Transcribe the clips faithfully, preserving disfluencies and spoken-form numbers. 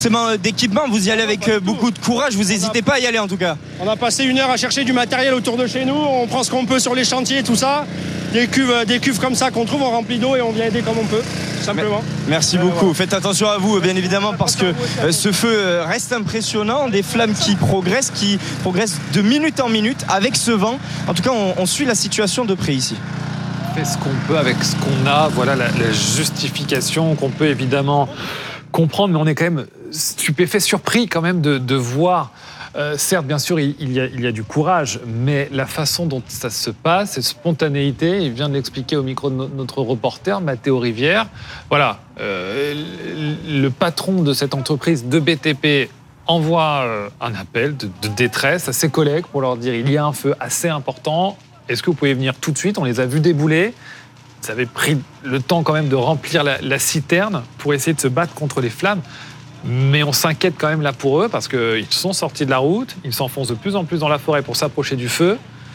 D'équipement, vous y allez avec beaucoup de courage, vous n'hésitez pas à y aller en tout cas. On a passé une heure à chercher du matériel autour de chez nous, on prend ce qu'on peut sur les chantiers, tout ça. Des cuves, des cuves comme ça qu'on trouve, on remplit d'eau et on vient aider comme on peut, simplement. Merci beaucoup, euh, voilà. Faites attention à vous bien évidemment parce que euh, ce feu reste impressionnant, des flammes qui progressent, qui progressent de minute en minute avec ce vent. En tout cas, on, on suit la situation de près ici. On fait ce qu'on peut avec ce qu'on a, voilà la, la justification qu'on peut évidemment comprendre, mais on est quand même stupéfait, surpris quand même de, de voir. Euh, certes, bien sûr, il, il, y a, il y a du courage, mais la façon dont ça se passe, cette spontanéité, il vient de l'expliquer au micro de no, notre reporter, Mathéo Rivière. Voilà, euh, le patron de cette entreprise de B T P envoie euh, un appel de, de détresse à ses collègues pour leur dire il y a un feu assez important, est-ce que vous pouvez venir tout de suite? On les a vus débouler. Ça avait pris le temps quand même de remplir la, la citerne pour essayer de se battre contre les flammes. Mais on s'inquiète quand même là pour eux parce qu'ils sont sortis de la route, ils s'enfoncent de plus en plus dans la forêt pour s'approcher du feu.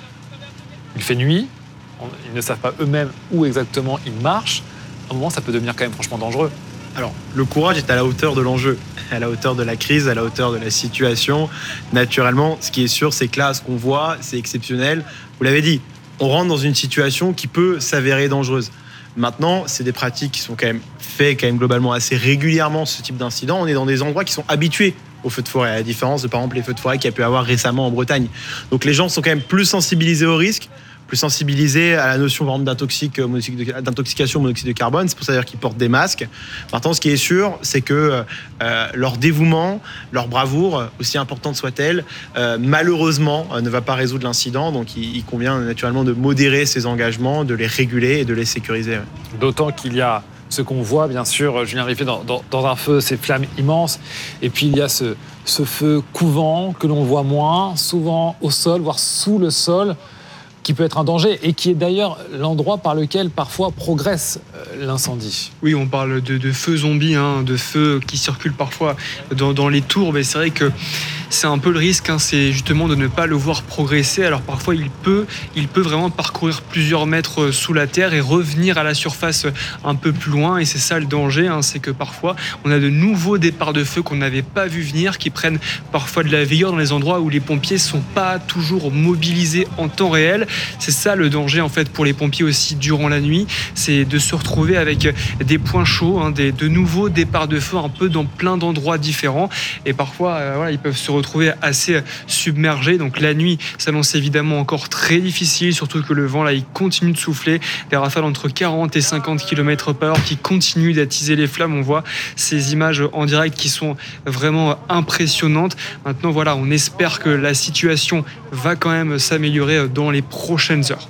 Il fait nuit, ils ne savent pas eux-mêmes où exactement ils marchent. À un moment, ça peut devenir quand même franchement dangereux. Alors, le courage est à la hauteur de l'enjeu, à la hauteur de la crise, à la hauteur de la situation. Naturellement, ce qui est sûr, c'est que là, ce qu'on voit, c'est exceptionnel. Vous l'avez dit, on rentre dans une situation qui peut s'avérer dangereuse. Maintenant, c'est des pratiques qui sont quand même faites quand même globalement assez régulièrement, ce type d'incident. On est dans des endroits qui sont habitués aux feux de forêt, à la différence de par exemple les feux de forêt qu'il y a pu avoir récemment en Bretagne. Donc les gens sont quand même plus sensibilisés au risque, plus sensibilisés à la notion par exemple d'intoxication au monoxyde de carbone. C'est pour ça d'ailleurs qu'ils portent des masques. Maintenant, ce qui est sûr, c'est que euh, leur dévouement, leur bravoure, aussi importante soit-elle, euh, malheureusement euh, ne va pas résoudre l'incident. Donc il, il convient naturellement de modérer ces engagements, de les réguler et de les sécuriser. Ouais. D'autant qu'il y a ce qu'on voit, bien sûr, Julien Riffier, dans, dans, dans un feu, ces flammes immenses. Et puis il y a ce, ce feu couvant que l'on voit moins, souvent au sol, voire sous le sol, qui peut être un danger et qui est d'ailleurs l'endroit par lequel parfois progresse l'incendie. Oui, on parle de, de feux zombies, hein, de feux qui circulent parfois dans, dans les tours, mais c'est vrai que c'est un peu le risque, hein, c'est justement de ne pas le voir progresser. Alors parfois, il peut, il peut vraiment parcourir plusieurs mètres sous la terre et revenir à la surface un peu plus loin. Et c'est ça le danger, hein, c'est que parfois, on a de nouveaux départs de feu qu'on n'avait pas vu venir, qui prennent parfois de la vigueur dans les endroits où les pompiers ne sont pas toujours mobilisés en temps réel. C'est ça le danger en fait pour les pompiers aussi durant la nuit, c'est de se retrouver avec des points chauds, hein, des, de nouveaux départs de feu un peu dans plein d'endroits différents. Et parfois, euh, voilà, ils peuvent se retrouver assez submergés. Donc la nuit s'annonce évidemment encore très difficile, surtout que le vent là il continue de souffler, des rafales entre quarante et cinquante kilomètres par heure qui continuent d'attiser les flammes. On voit ces images en direct qui sont vraiment impressionnantes. Maintenant voilà, on espère que la situation va quand même s'améliorer dans les prochaines heures.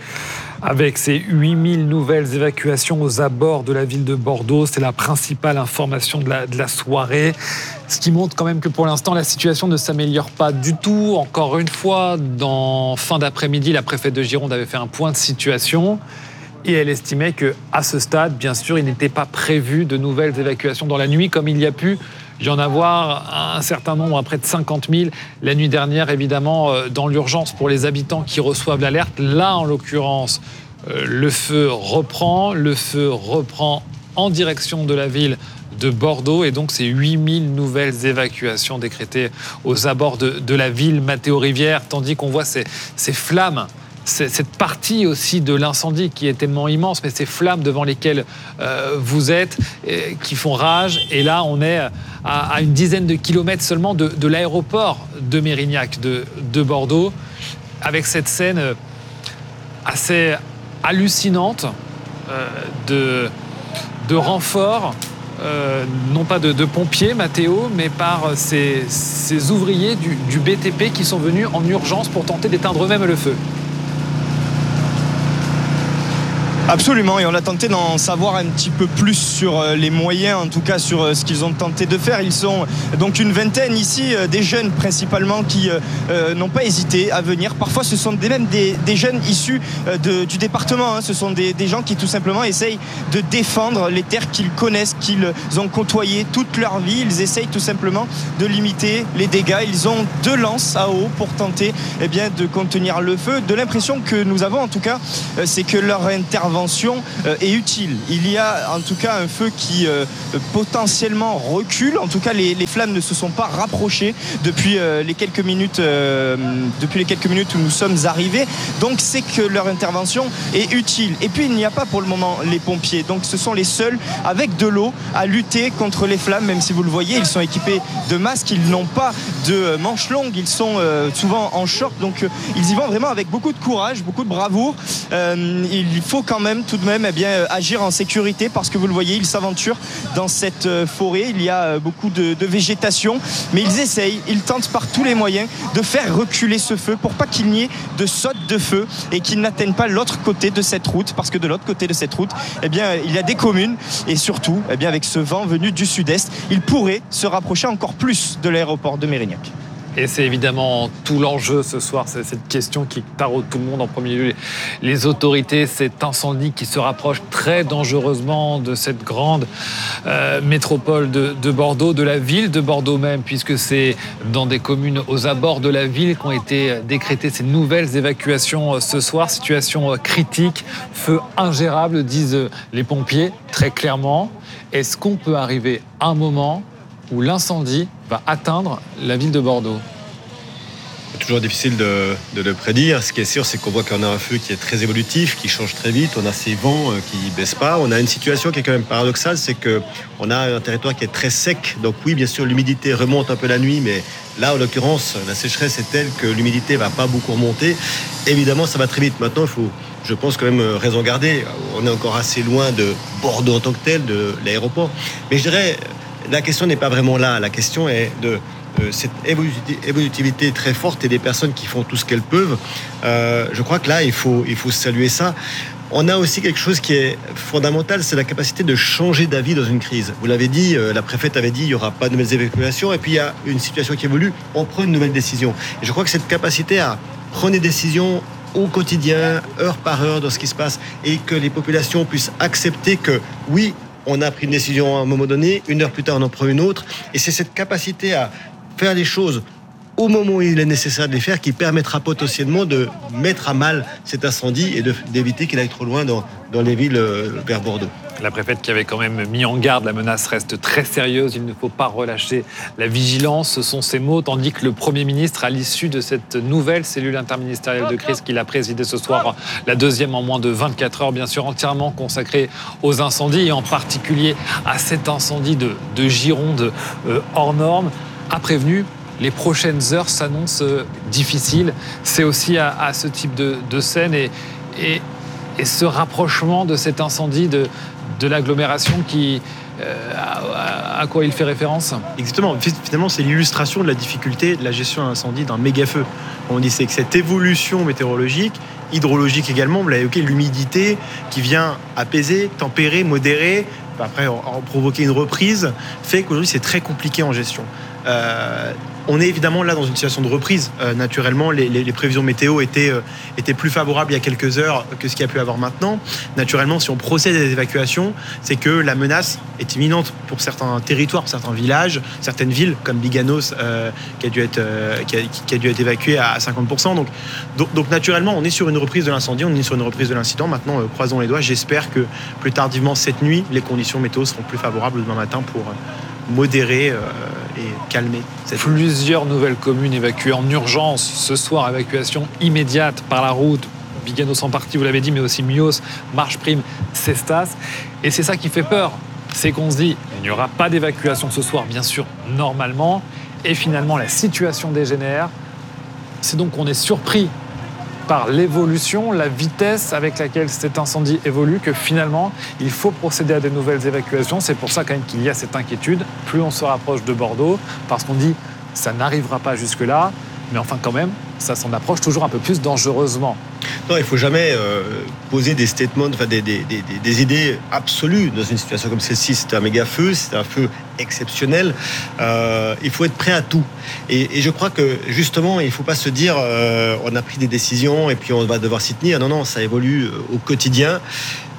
Avec ces huit mille nouvelles évacuations aux abords de la ville de Bordeaux, c'est la principale information de la, de la soirée. Ce qui montre quand même que pour l'instant, la situation ne s'améliore pas du tout. Encore une fois, dans fin d'après-midi, la préfète de Gironde avait fait un point de situation et elle estimait qu'à ce stade, bien sûr, il n'était pas prévu de nouvelles évacuations dans la nuit, comme il y a pu y en avoir un certain nombre, à près de cinquante mille la nuit dernière, évidemment, dans l'urgence pour les habitants qui reçoivent l'alerte. Là, en l'occurrence, le feu reprend, le feu reprend en direction de la ville de Bordeaux, et donc c'est huit mille nouvelles évacuations décrétées aux abords de, de la ville. Mathéo Rivière, tandis qu'on voit ces, ces flammes, cette partie aussi de l'incendie qui est tellement immense, mais ces flammes devant lesquelles euh, vous êtes, et, qui font rage. Et là, on est à, à une dizaine de kilomètres seulement de, de l'aéroport de Mérignac, de, de Bordeaux, avec cette scène assez hallucinante euh, de, de renforts, euh, non pas de, de pompiers, Mathéo, mais par ces, ces ouvriers du, du B T P qui sont venus en urgence pour tenter d'éteindre eux-mêmes le feu. Absolument, et on a tenté d'en savoir un petit peu plus sur les moyens, en tout cas sur ce qu'ils ont tenté de faire. Ils sont donc une vingtaine ici, des jeunes principalement qui euh, n'ont pas hésité à venir. Parfois ce sont des, même des, des jeunes issus de, du département, hein. Ce sont des, des gens qui tout simplement essayent de défendre les terres qu'ils connaissent, qu'ils ont côtoyées toute leur vie. Ils essayent tout simplement de limiter les dégâts. Ils ont deux lances à eau pour tenter eh bien, de contenir le feu. De l'impression que nous avons en tout cas, c'est que leur intervention intervention euh, est utile. Il y a en tout cas un feu qui euh, potentiellement recule. En tout cas, les, les flammes ne se sont pas rapprochées depuis euh, les quelques minutes, euh, depuis les quelques minutes où nous sommes arrivés. Donc, c'est que leur intervention est utile. Et puis, il n'y a pas pour le moment les pompiers. Donc, ce sont les seuls avec de l'eau à lutter contre les flammes. Même si vous le voyez, ils sont équipés de masques, ils n'ont pas de manches longues, ils sont euh, souvent en short. Donc, euh, ils y vont vraiment avec beaucoup de courage, beaucoup de bravoure. Euh, il faut quand même tout de même eh bien, agir en sécurité parce que vous le voyez, ils s'aventurent dans cette forêt. Il y a beaucoup de, de végétation, mais ils essayent, ils tentent par tous les moyens de faire reculer ce feu pour pas qu'il n'y ait de saute de feu et qu'il n'atteigne pas l'autre côté de cette route, parce que de l'autre côté de cette route, eh bien, il y a des communes et surtout, eh bien, avec ce vent venu du sud-est, il pourrait se rapprocher encore plus de l'aéroport de Mérignac. Et c'est évidemment tout l'enjeu ce soir, c'est cette question qui taraude tout le monde. En premier lieu, les autorités, cet incendie qui se rapproche très dangereusement de cette grande euh, métropole de, de Bordeaux, de la ville de Bordeaux même, puisque c'est dans des communes aux abords de la ville qu'ont été décrétées ces nouvelles évacuations ce soir. Situation critique, feu ingérable, disent les pompiers, très clairement. Est-ce qu'on peut arriver à un moment où l'incendie va atteindre la ville de Bordeaux? C'est toujours difficile de, de le prédire. Ce qui est sûr, c'est qu'on voit qu'on a un feu qui est très évolutif, qui change très vite. On a ces vents qui ne baissent pas. On a une situation qui est quand même paradoxale, c'est qu'on a un territoire qui est très sec. Donc oui, bien sûr, l'humidité remonte un peu la nuit, mais là, en l'occurrence, la sécheresse est telle que l'humidité ne va pas beaucoup remonter. Évidemment, ça va très vite. Maintenant, il faut, je pense, quand même raison garder. On est encore assez loin de Bordeaux en tant que tel, de l'aéroport. Mais je dirais, la question n'est pas vraiment là. La question est de euh, cette évolutivité très forte et des personnes qui font tout ce qu'elles peuvent. Euh, je crois que là, il faut, il faut saluer ça. On a aussi quelque chose qui est fondamental, c'est la capacité de changer d'avis dans une crise. Vous l'avez dit, euh, la préfète avait dit il n'y aura pas de nouvelles évacuations, et puis il y a une situation qui évolue, on prend une nouvelle décision. Et je crois que cette capacité à prendre des décisions au quotidien, heure par heure, dans ce qui se passe, et que les populations puissent accepter que oui, on a pris une décision à un moment donné, une heure plus tard on en prend une autre, et c'est cette capacité à faire les choses au moment où il est nécessaire de les faire qui permettra potentiellement de mettre à mal cet incendie et de, d'éviter qu'il aille trop loin dans, dans les villes vers Bordeaux. La préfète qui avait quand même mis en garde, la menace reste très sérieuse, il ne faut pas relâcher la vigilance, ce sont ses mots, tandis que le Premier ministre, à l'issue de cette nouvelle cellule interministérielle de crise qu'il a présidée ce soir, la deuxième en moins de vingt-quatre heures, bien sûr entièrement consacrée aux incendies, et en particulier à cet incendie de, de Gironde euh, hors norme, a prévenu les prochaines heures s'annoncent difficiles. C'est aussi à, à ce type de, de scène et, et, et ce rapprochement de cet incendie de, de l'agglomération qui, euh, à, à quoi il fait référence. Exactement. Finalement, c'est l'illustration de la difficulté de la gestion d'un incendie, d'un méga-feu. On dit c'est que cette évolution météorologique, hydrologique également, vous l'avez évoqué, l'humidité qui vient apaiser, tempérer, modérer, après en, en provoquer une reprise, fait qu'aujourd'hui c'est très compliqué en gestion. Euh, on est évidemment là dans une situation de reprise. Euh, naturellement, les, les, les prévisions météo étaient, euh, étaient plus favorables il y a quelques heures que ce qu'il y a pu avoir maintenant. Naturellement, si on procède à des évacuations, c'est que la menace est imminente pour certains territoires, pour certains villages, certaines villes comme Biganos euh, qui, a dû être, euh, qui, a, qui a dû être évacuée à cinquante pour cent. Donc, donc, donc naturellement, on est sur une reprise de l'incendie, on est sur une reprise de l'incident. Maintenant, euh, croisons les doigts. J'espère que plus tardivement cette nuit, les conditions météo seront plus favorables demain matin pour euh, modérer euh, et calmer cette Plusieurs nouvelles communes évacuées en urgence. Ce soir, évacuation immédiate par la route. Biganos en partie, vous l'avez dit, mais aussi Mios, Marche-Prime, Cestas. Et c'est ça qui fait peur. C'est qu'on se dit, il n'y aura pas d'évacuation ce soir, bien sûr, normalement. Et finalement, la situation dégénère. C'est donc qu'on est surpris par l'évolution, la vitesse avec laquelle cet incendie évolue, que finalement, il faut procéder à des nouvelles évacuations. C'est pour ça quand même qu'il y a cette inquiétude. Plus on se rapproche de Bordeaux, parce qu'on dit ça n'arrivera pas jusque-là, mais enfin quand même, ça s'en approche toujours un peu plus dangereusement. Non, il ne faut jamais euh, poser des statements, enfin, des, des, des, des idées absolues dans une situation comme celle-ci. C'est un méga feu, c'est un feu exceptionnel. Euh, il faut être prêt à tout. Et, et je crois que justement, il ne faut pas se dire euh, on a pris des décisions et puis on va devoir s'y tenir. Non, non, ça évolue au quotidien.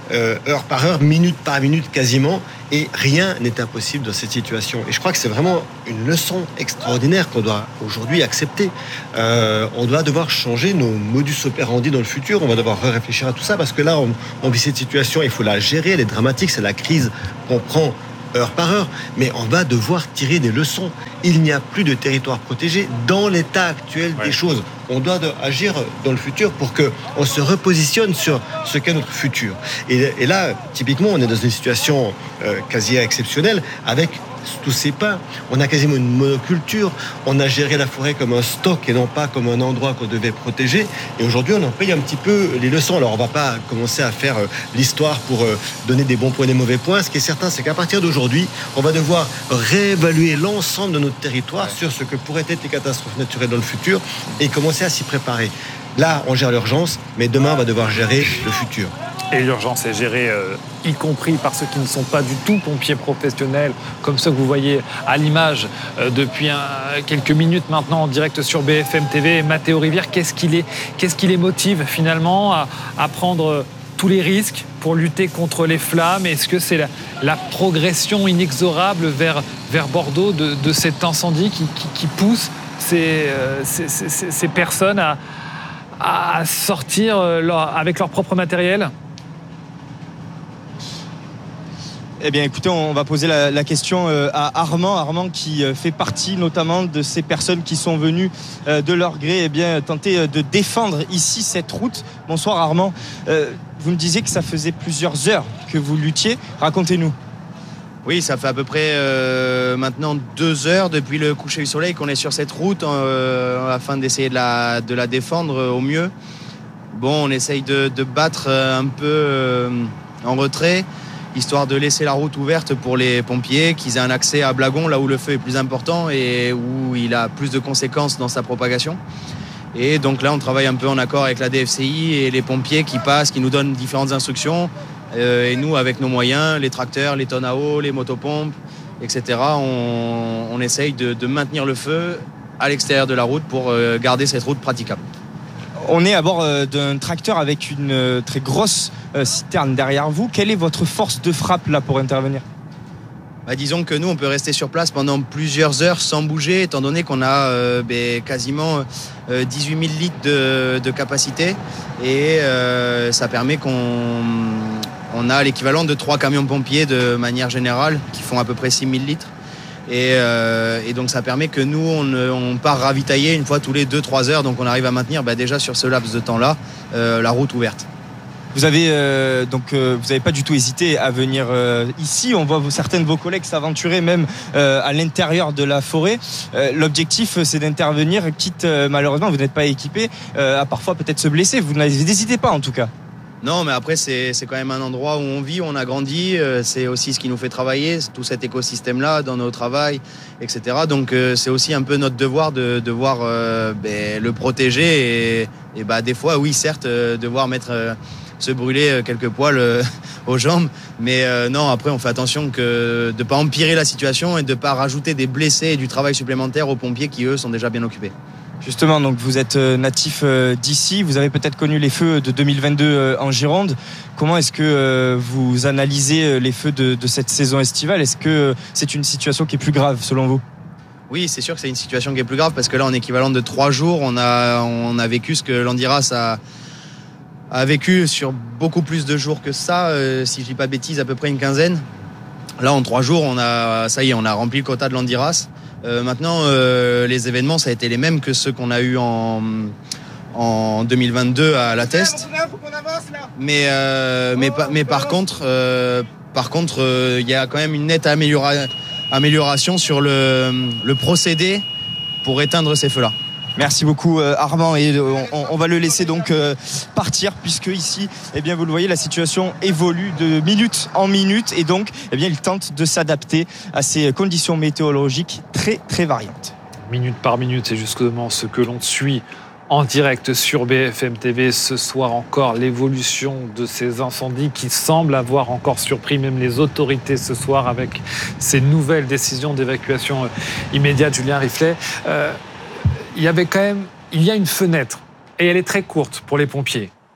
euh, heure par heure, minute par minute quasiment, et rien n'est impossible dans cette situation. Et je crois que c'est vraiment une leçon extraordinaire qu'on doit aujourd'hui accepter. Euh, on doit devoir changer nos modus operandi dans le futur, on va devoir réfléchir à tout ça, parce que là, on, on vit cette situation, il faut la gérer, elle est dramatique, c'est la crise qu'on prend heure par heure, mais on va devoir tirer des leçons. Il n'y a plus de territoire protégé dans l'état actuel ouais. des choses. On doit agir dans le futur pour qu'on se repositionne sur ce qu'est notre futur. Et, et là, typiquement, on est dans une situation euh, quasi exceptionnelle avec tous ces pins. On a quasiment une monoculture. On a géré la forêt comme un stock et non pas comme un endroit qu'on devait protéger. Et aujourd'hui, on en paye un petit peu les leçons. Alors, on ne va pas commencer à faire euh, l'histoire pour euh, donner des bons points et des mauvais points. Ce qui est certain, c'est qu'à partir d'aujourd'hui, on va devoir réévaluer l'ensemble de notre territoire sur ce que pourraient être les catastrophes naturelles dans le futur et commencer à s'y préparer. Là, on gère l'urgence, mais demain, on va devoir gérer le futur. Et l'urgence est gérée, euh, y compris par ceux qui ne sont pas du tout pompiers professionnels, comme ceux que vous voyez à l'image euh, depuis un, quelques minutes maintenant en direct sur B F M T V. Mathéo Rivière, qu'est-ce qui les, qu'est-ce qui les motive finalement à, à prendre tous les risques pour lutter contre les flammes? Est-ce que c'est la, la progression inexorable vers, vers Bordeaux de, de cet incendie qui, qui, qui pousse ces, euh, ces, ces, ces personnes à, à sortir leur, avec leur propre matériel? Eh bien, écoutez, on va poser la, la question à Armand. Armand qui fait partie notamment de ces personnes qui sont venues de leur gré eh bien, tenter de défendre ici cette route. Bonsoir Armand. Euh, vous me disiez que ça faisait plusieurs heures que vous luttiez. Racontez-nous. Oui, ça fait à peu près euh, maintenant deux heures depuis le coucher du soleil qu'on est sur cette route euh, afin d'essayer de la, de la défendre au mieux. Bon, on essaye de, de battre un peu euh, en retrait, histoire de laisser la route ouverte pour les pompiers, qu'ils aient un accès à Blagon, là où le feu est plus important et où il a plus de conséquences dans sa propagation. Et donc là, on travaille un peu en accord avec la D F C I et les pompiers qui passent, qui nous donnent différentes instructions. Euh, et nous, avec nos moyens, les tracteurs, les tonnes à eau, les motopompes, et cetera, on, on essaye de, de maintenir le feu à l'extérieur de la route pour euh, garder cette route praticable. On est à bord euh, d'un tracteur avec une euh, très grosse euh, citerne derrière vous. Quelle est votre force de frappe là pour intervenir ? Bah, disons que nous, on peut rester sur place pendant plusieurs heures sans bouger, étant donné qu'on a euh, bah, quasiment euh, dix-huit mille litres de, de capacité. Et euh, ça permet qu'on on a l'équivalent de trois camions pompiers de manière générale, qui font à peu près six mille litres. Et, euh, et donc ça permet que nous, on, on part ravitailler une fois tous les deux trois heures. Donc on arrive à maintenir bah, déjà sur ce laps de temps-là euh, la route ouverte. Vous avez euh, donc euh, vous n'avez pas du tout hésité à venir euh, ici. On voit certains de vos collègues s'aventurer même euh, à l'intérieur de la forêt. Euh, l'objectif, c'est d'intervenir, quitte euh, malheureusement vous n'êtes pas équipé, euh, à parfois peut-être se blesser. Vous n'hésitez pas en tout cas. Non, mais après c'est, c'est quand même un endroit où on vit, où on a grandi. Euh, c'est aussi ce qui nous fait travailler, tout cet écosystème-là dans nos travails, et cetera. Donc euh, c'est aussi un peu notre devoir de devoir euh, ben, le protéger et, et bah des fois, oui, certes, euh, devoir mettre euh, se brûler quelques poils euh, aux jambes, mais euh, non, après on fait attention que de ne pas empirer la situation et de ne pas rajouter des blessés et du travail supplémentaire aux pompiers qui eux sont déjà bien occupés. Justement, donc vous êtes natif d'ici, vous avez peut-être connu les feux de deux mille vingt-deux en Gironde. Comment est-ce que vous analysez les feux de, de cette saison estivale ? Est-ce que c'est une situation qui est plus grave selon vous ? Oui, c'est sûr que c'est une situation qui est plus grave parce que là, en équivalent de trois jours, on a, on a vécu ce que Landiras a, a vécu sur beaucoup plus de jours que ça, euh, si je dis pas de bêtises, à peu près une quinzaine. Là, en trois jours, on a, ça y est, on a rempli le quota de Landiras. Euh, maintenant, euh, les événements, ça a été les mêmes que ceux qu'on a eu en, en deux mille vingt-deux à La Teste. Mais, euh, mais, mais par contre, euh, par contre, il euh, y a quand même une nette améliora- amélioration sur le, le procédé pour éteindre ces feux-là. Merci beaucoup Armand et on, on va le laisser donc partir puisque ici, eh bien vous le voyez, la situation évolue de minute en minute et donc eh bien il tente de s'adapter à ces conditions météorologiques très très variantes. Minute par minute, c'est justement ce que l'on suit en direct sur B F M T V ce soir encore, l'évolution de ces incendies qui semblent avoir encore surpris même les autorités ce soir avec ces nouvelles décisions d'évacuation immédiate. Julien Riflet, euh, il y avait quand même, il y a une fenêtre et elle est très courte pour les pompiers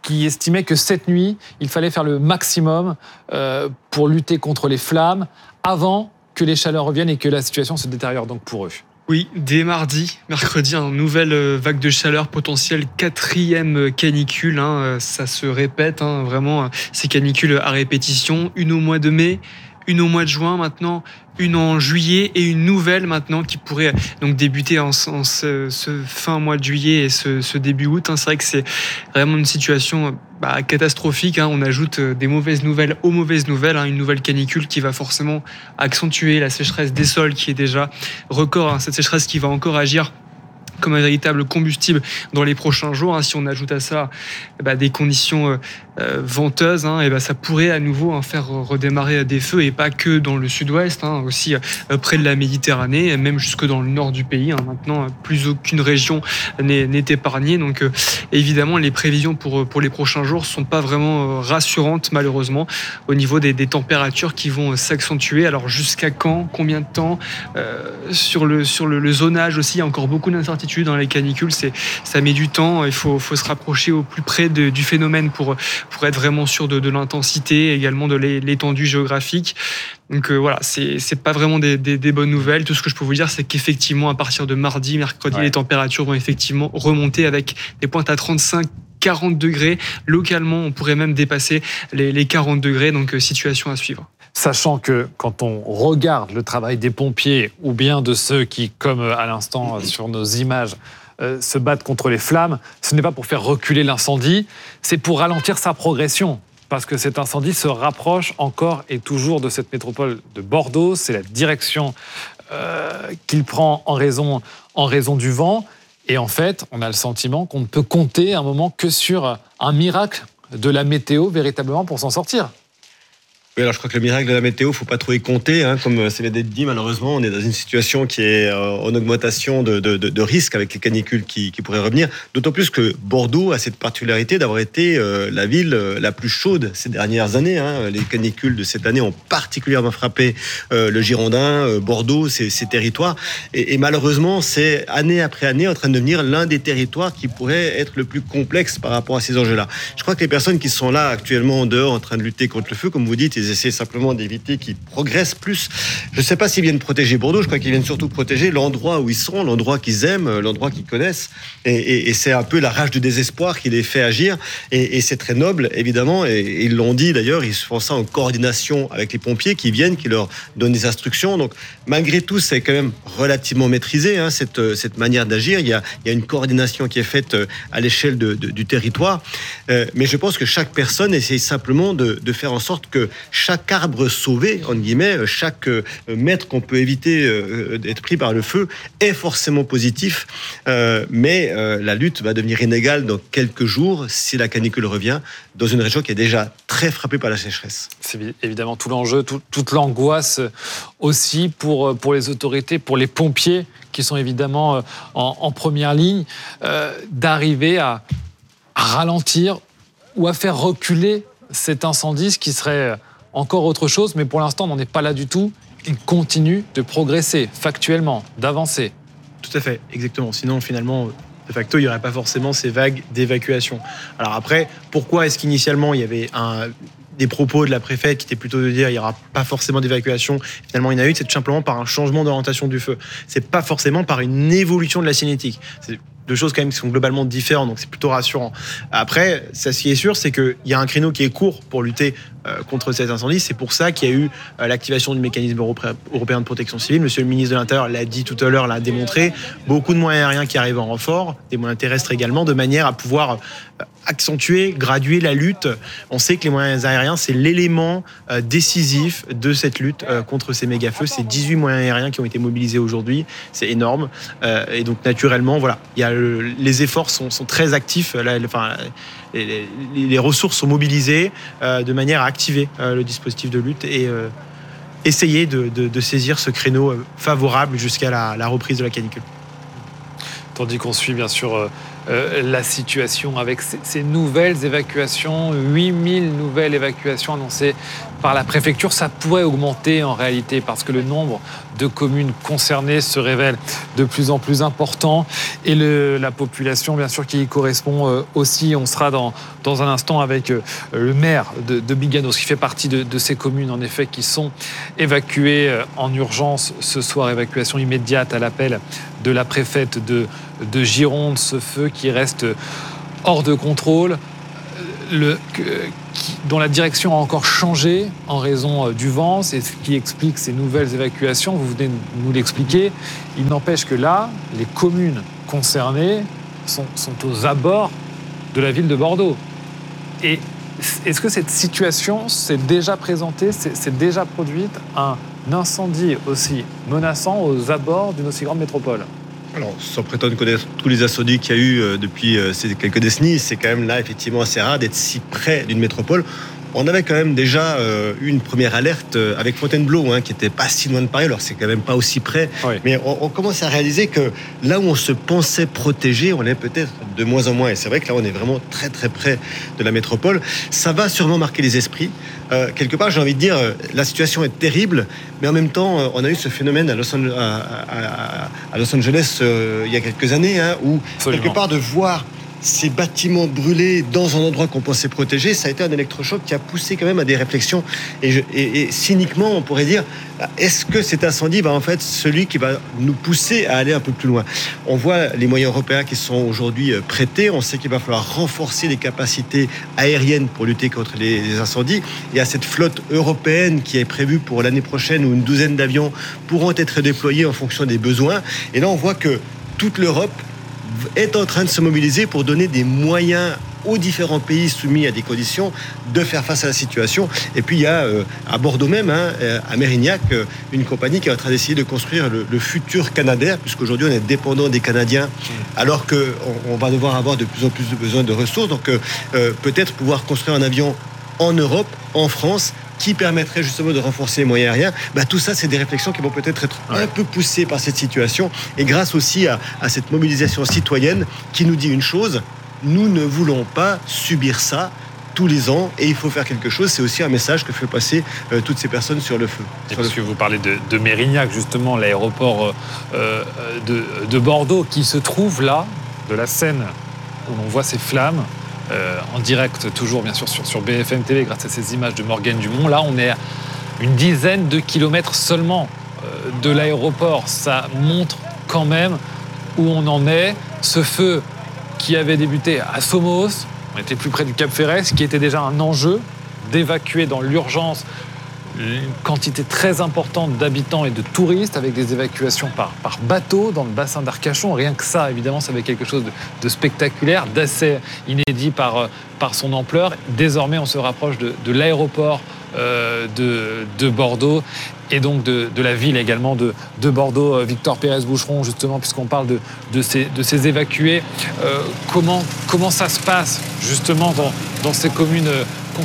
qui estimait que cette nuit, il fallait faire le maximum euh, pour lutter contre les flammes avant que les chaleurs reviennent et que la situation se détériore donc pour eux. Oui, dès mardi, mercredi, une nouvelle vague de chaleur potentielle, quatrième canicule, hein, ça se répète, hein, vraiment, ces canicules à répétition, une au mois de mai, une au mois de juin maintenant, une en juillet et une nouvelle maintenant qui pourrait donc débuter en, en ce, ce fin mois de juillet et ce, ce début août. Hein. C'est vrai que c'est vraiment une situation bah, catastrophique. Hein. On ajoute des mauvaises nouvelles aux mauvaises nouvelles. Hein. Une nouvelle canicule qui va forcément accentuer la sécheresse des sols qui est déjà record. Hein. Cette sécheresse qui va encore agir comme un véritable combustible dans les prochains jours. Hein. Si on ajoute à ça bah, des conditions euh, euh, venteuses, hein, et bah, ça pourrait à nouveau hein, faire redémarrer des feux, et pas que dans le sud-ouest, hein, aussi euh, près de la Méditerranée, même jusque dans le nord du pays. Hein. Maintenant, plus aucune région n'est, n'est épargnée. Donc euh, évidemment, les prévisions pour, pour les prochains jours ne sont pas vraiment euh, rassurantes, malheureusement, au niveau des, des températures qui vont s'accentuer. Alors jusqu'à quand, combien de temps, euh, sur, le, sur le, le zonage aussi, il y a encore beaucoup d'incertitudes. Dans les canicules, c'est, ça met du temps. Il faut, faut se rapprocher au plus près de, du phénomène pour, pour être vraiment sûr de, de l'intensité, également de l'étendue géographique. Donc euh, voilà, c'est, c'est pas vraiment des, des, des bonnes nouvelles. Tout ce que je peux vous dire, c'est qu'effectivement, à partir de mardi, mercredi, ouais. les températures vont effectivement remonter avec des pointes à trente-cinq, quarante degrés. Localement, on pourrait même dépasser les, les quarante degrés. Donc, euh, situation à suivre. Sachant que quand on regarde le travail des pompiers ou bien de ceux qui, comme à l'instant sur nos images, euh, se battent contre les flammes, ce n'est pas pour faire reculer l'incendie, c'est pour ralentir sa progression. Parce que cet incendie se rapproche encore et toujours de cette métropole de Bordeaux. C'est la direction euh, qu'il prend en raison, en raison du vent. Et en fait, on a le sentiment qu'on ne peut compter un moment que sur un miracle de la météo véritablement pour s'en sortir. Oui, alors je crois que le miracle de la météo, faut pas trop y compter. Hein. Comme ça vient d'être dit, malheureusement, on est dans une situation qui est en augmentation de, de, de risque avec les canicules qui, qui pourraient revenir. D'autant plus que Bordeaux a cette particularité d'avoir été euh, la ville la plus chaude ces dernières années. Hein. Les canicules de cette année ont particulièrement frappé euh, le Girondin, euh, Bordeaux, ces, ces territoires. Et, et malheureusement, c'est année après année en train de devenir l'un des territoires qui pourrait être le plus complexe par rapport à ces enjeux-là. Je crois que les personnes qui sont là actuellement dehors en train de lutter contre le feu, comme vous dites, ils essaient simplement d'éviter qu'ils progressent plus. Je ne sais pas s'ils viennent protéger Bordeaux, je crois qu'ils viennent surtout protéger l'endroit où ils sont, l'endroit qu'ils aiment, l'endroit qu'ils connaissent. Et, et, et c'est un peu la rage du désespoir qui les fait agir. Et, et c'est très noble, évidemment. Et, et ils l'ont dit d'ailleurs, ils font ça en coordination avec les pompiers qui viennent, qui leur donnent des instructions. Donc malgré tout, c'est quand même relativement maîtrisé, hein, cette, cette manière d'agir. Il y, a, il y a une coordination qui est faite à l'échelle de, de, du territoire. Euh, mais je pense que chaque personne essaye simplement de, de faire en sorte que chaque arbre sauvé, en guillemets, chaque mètre qu'on peut éviter d'être pris par le feu est forcément positif. Euh, mais euh, la lutte va devenir inégale dans quelques jours si la canicule revient dans une région qui est déjà très frappée par la sécheresse. C'est évidemment tout l'enjeu, tout, toute l'angoisse aussi pour, pour les autorités, pour les pompiers qui sont évidemment en, en première ligne, euh, d'arriver à, à ralentir ou à faire reculer cet incendie, ce qui serait encore autre chose, mais pour l'instant, on n'en est pas là du tout. Il continue de progresser factuellement, d'avancer. Tout à fait, exactement. Sinon, finalement, de facto, il n'y aurait pas forcément ces vagues d'évacuation. Alors après, pourquoi est-ce qu'initialement, il y avait un... des propos de la préfète qui étaient plutôt de dire il n'y aura pas forcément d'évacuation, finalement il y en a eu, c'est tout simplement par un changement d'orientation du feu. C'est pas forcément par une évolution de la cinétique. C'est deux choses quand même qui sont globalement différentes, donc c'est plutôt rassurant. Après, ça, ce qui est sûr, c'est qu'il y a un créneau qui est court pour lutter euh, contre cet incendie. C'est pour ça qu'il y a eu euh, l'activation du mécanisme européen de protection civile. Monsieur le ministre de l'Intérieur l'a dit tout à l'heure, l'a démontré. Beaucoup de moyens aériens qui arrivent en renfort, des moyens terrestres également, de manière à pouvoir euh, accentuer, graduer la lutte. On sait que les moyens aériens, c'est l'élément euh, décisif de cette lutte euh, contre ces méga-feux. C'est dix-huit moyens aériens qui ont été mobilisés aujourd'hui. C'est énorme. Euh, et donc, naturellement, voilà, il y a le, les efforts sont, sont très actifs. Là, enfin, les, les, les ressources sont mobilisées euh, de manière à activer euh, le dispositif de lutte et euh, essayer de, de, de saisir ce créneau favorable jusqu'à la, la reprise de la canicule. Tandis qu'on suit bien sûr euh, euh, la situation avec ces, ces nouvelles évacuations, huit mille nouvelles évacuations annoncées par la préfecture, ça pourrait augmenter en réalité parce que le nombre de communes concernées se révèle de plus en plus important et le, la population, bien sûr, qui y correspond aussi. On sera dans, dans un instant avec le maire de, de Biganos, qui fait partie de, de ces communes, en effet, qui sont évacuées en urgence ce soir. Évacuation immédiate à l'appel de la préfète de, de Gironde. Ce feu qui reste hors de contrôle, le, qui, dont la direction a encore changé en raison du vent. C'est ce qui explique ces nouvelles évacuations. Vous venez de nous l'expliquer. Il n'empêche que là, les communes concernées sont, sont aux abords de la ville de Bordeaux. Et est-ce que cette situation s'est déjà présentée, s'est, s'est déjà produite, un incendie aussi menaçant aux abords d'une aussi grande métropole ? Alors, sans prétendre connaître tous les incendies qu'il y a eu euh, depuis euh, ces quelques décennies, c'est quand même là effectivement assez rare d'être si près d'une métropole. On avait quand même déjà euh, eu une première alerte euh, avec Fontainebleau, hein, qui était pas si loin de Paris, alors c'est quand même pas aussi près. Oui. Mais on, on commence à réaliser que là où on se pensait protégé, on est peut-être de moins en moins. Et c'est vrai que là, on est vraiment très très près de la métropole. Ça va sûrement marquer les esprits. Euh, quelque part, j'ai envie de dire, euh, la situation est terrible, mais en même temps, euh, on a eu ce phénomène à Los, An- à, à, à Los Angeles euh, il y a quelques années, hein, où Absolument. quelque part de voir ces bâtiments brûlés dans un endroit qu'on pensait protégé, ça a été un électrochoc qui a poussé quand même à des réflexions. Et, je, et, et cyniquement, on pourrait dire, est-ce que cet incendie va en fait celui qui va nous pousser à aller un peu plus loin ? On voit les moyens européens qui sont aujourd'hui prêtés. On sait qu'il va falloir renforcer les capacités aériennes pour lutter contre les, les incendies. Il y a cette flotte européenne qui est prévue pour l'année prochaine où une douzaine d'avions pourront être déployés en fonction des besoins. Et là, on voit que toute l'Europe est en train de se mobiliser pour donner des moyens aux différents pays soumis à des conditions de faire face à la situation. Et puis il y a euh, à Bordeaux même, hein, à Mérignac, euh, une compagnie qui est en train d'essayer de construire le, le futur Canadair, puisqu'aujourd'hui on est dépendant des Canadiens, alors qu'on on va devoir avoir de plus en plus de besoin de ressources. Donc euh, euh, peut-être pouvoir construire un avion en Europe, en France, qui permettrait justement de renforcer les moyens aériens. Bah, tout ça, c'est des réflexions qui vont peut-être être ouais. un peu poussées par cette situation. Et grâce aussi à, à cette mobilisation citoyenne qui nous dit une chose, nous ne voulons pas subir ça tous les ans et il faut faire quelque chose. C'est aussi un message que fait passer euh, toutes ces personnes sur le feu. Et parce que vous parlez de, de Mérignac, justement, l'aéroport euh, de, de Bordeaux qui se trouve là, de la Seine, où l'on voit ces flammes. Euh, en direct, toujours bien sûr sur, sur B F M T V, grâce à ces images de Morgane Dumont. Là, on est à une dizaine de kilomètres seulement euh, de l'aéroport. Ça montre quand même où on en est. Ce feu qui avait débuté à Somos, on était plus près du Cap Ferret, ce qui était déjà un enjeu d'évacuer dans l'urgence une quantité très importante d'habitants et de touristes avec des évacuations par, par bateau dans le bassin d'Arcachon. Rien que ça, évidemment, ça avait quelque chose de, de spectaculaire, d'assez inédit par, par son ampleur. Désormais, on se rapproche de, de l'aéroport euh, de, de Bordeaux et donc de, de la ville également de, de Bordeaux. Victor Pérez-Boucheron, justement, puisqu'on parle de, de, ces, de ces évacués. Euh, comment, comment ça se passe, justement, dans, dans ces communes concernées ?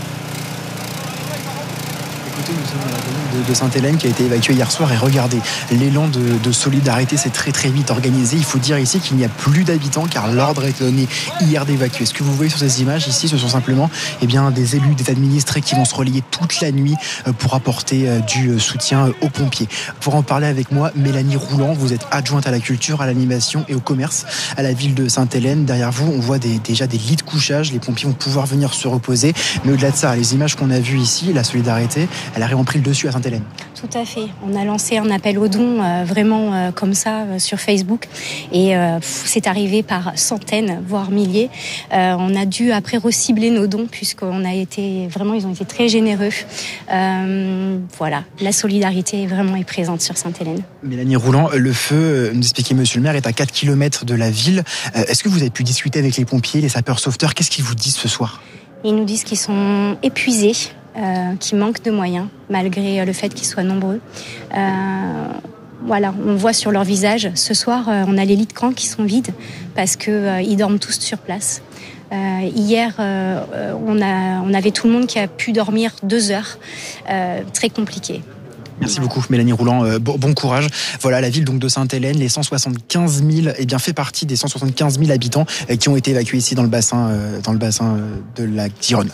Nous sommes à la commune de Sainte-Hélène qui a été évacuée hier soir et regardez, l'élan de, de solidarité s'est très très vite organisé. Il faut dire ici qu'il n'y a plus d'habitants car l'ordre a été donné hier d'évacuer. Ce que vous voyez sur ces images ici, ce sont simplement eh bien, des élus, des administrés qui vont se relayer toute la nuit pour apporter du soutien aux pompiers. Pour en parler avec moi, Mélanie Rouland, vous êtes adjointe à la culture, à l'animation et au commerce à la ville de Sainte-Hélène. Derrière vous, on voit des, déjà des lits de couchage. Les pompiers vont pouvoir venir se reposer. Mais au-delà de ça, les images qu'on a vues ici, la solidarité, elle a vraiment pris le dessus à Sainte-Hélène. Tout à fait. On a lancé un appel aux dons euh, vraiment euh, comme ça euh, sur Facebook et euh, pff, c'est arrivé par centaines, voire milliers. Euh, on a dû après recibler nos dons puisqu'on a été vraiment, ils ont été très généreux. Euh, voilà, la solidarité est vraiment est présente sur Sainte-Hélène. Mélanie Rouland, le feu, nous expliquait Monsieur le maire, est à quatre kilomètres de la ville. Euh, est-ce que vous avez pu discuter avec les pompiers, les sapeurs-sauveteurs ? Qu'est-ce qu'ils vous disent ce soir ? Ils nous disent qu'ils sont épuisés. Euh, qui manquent de moyens, malgré le fait qu'ils soient nombreux. Euh, voilà, on voit sur leur visage. Ce soir, euh, on a les lits de camp qui sont vides parce qu'ils euh, dorment tous sur place. Euh, hier, euh, on, a, on avait tout le monde qui a pu dormir deux heures. Euh, très compliqué. Merci beaucoup Mélanie Rouland, euh, bon, bon courage. Voilà, la ville donc de Sainte-Hélène, les cent soixante-quinze mille, eh bien fait partie des cent soixante-quinze mille habitants euh, qui ont été évacués ici dans le bassin, euh, dans le bassin euh, de la Gironde.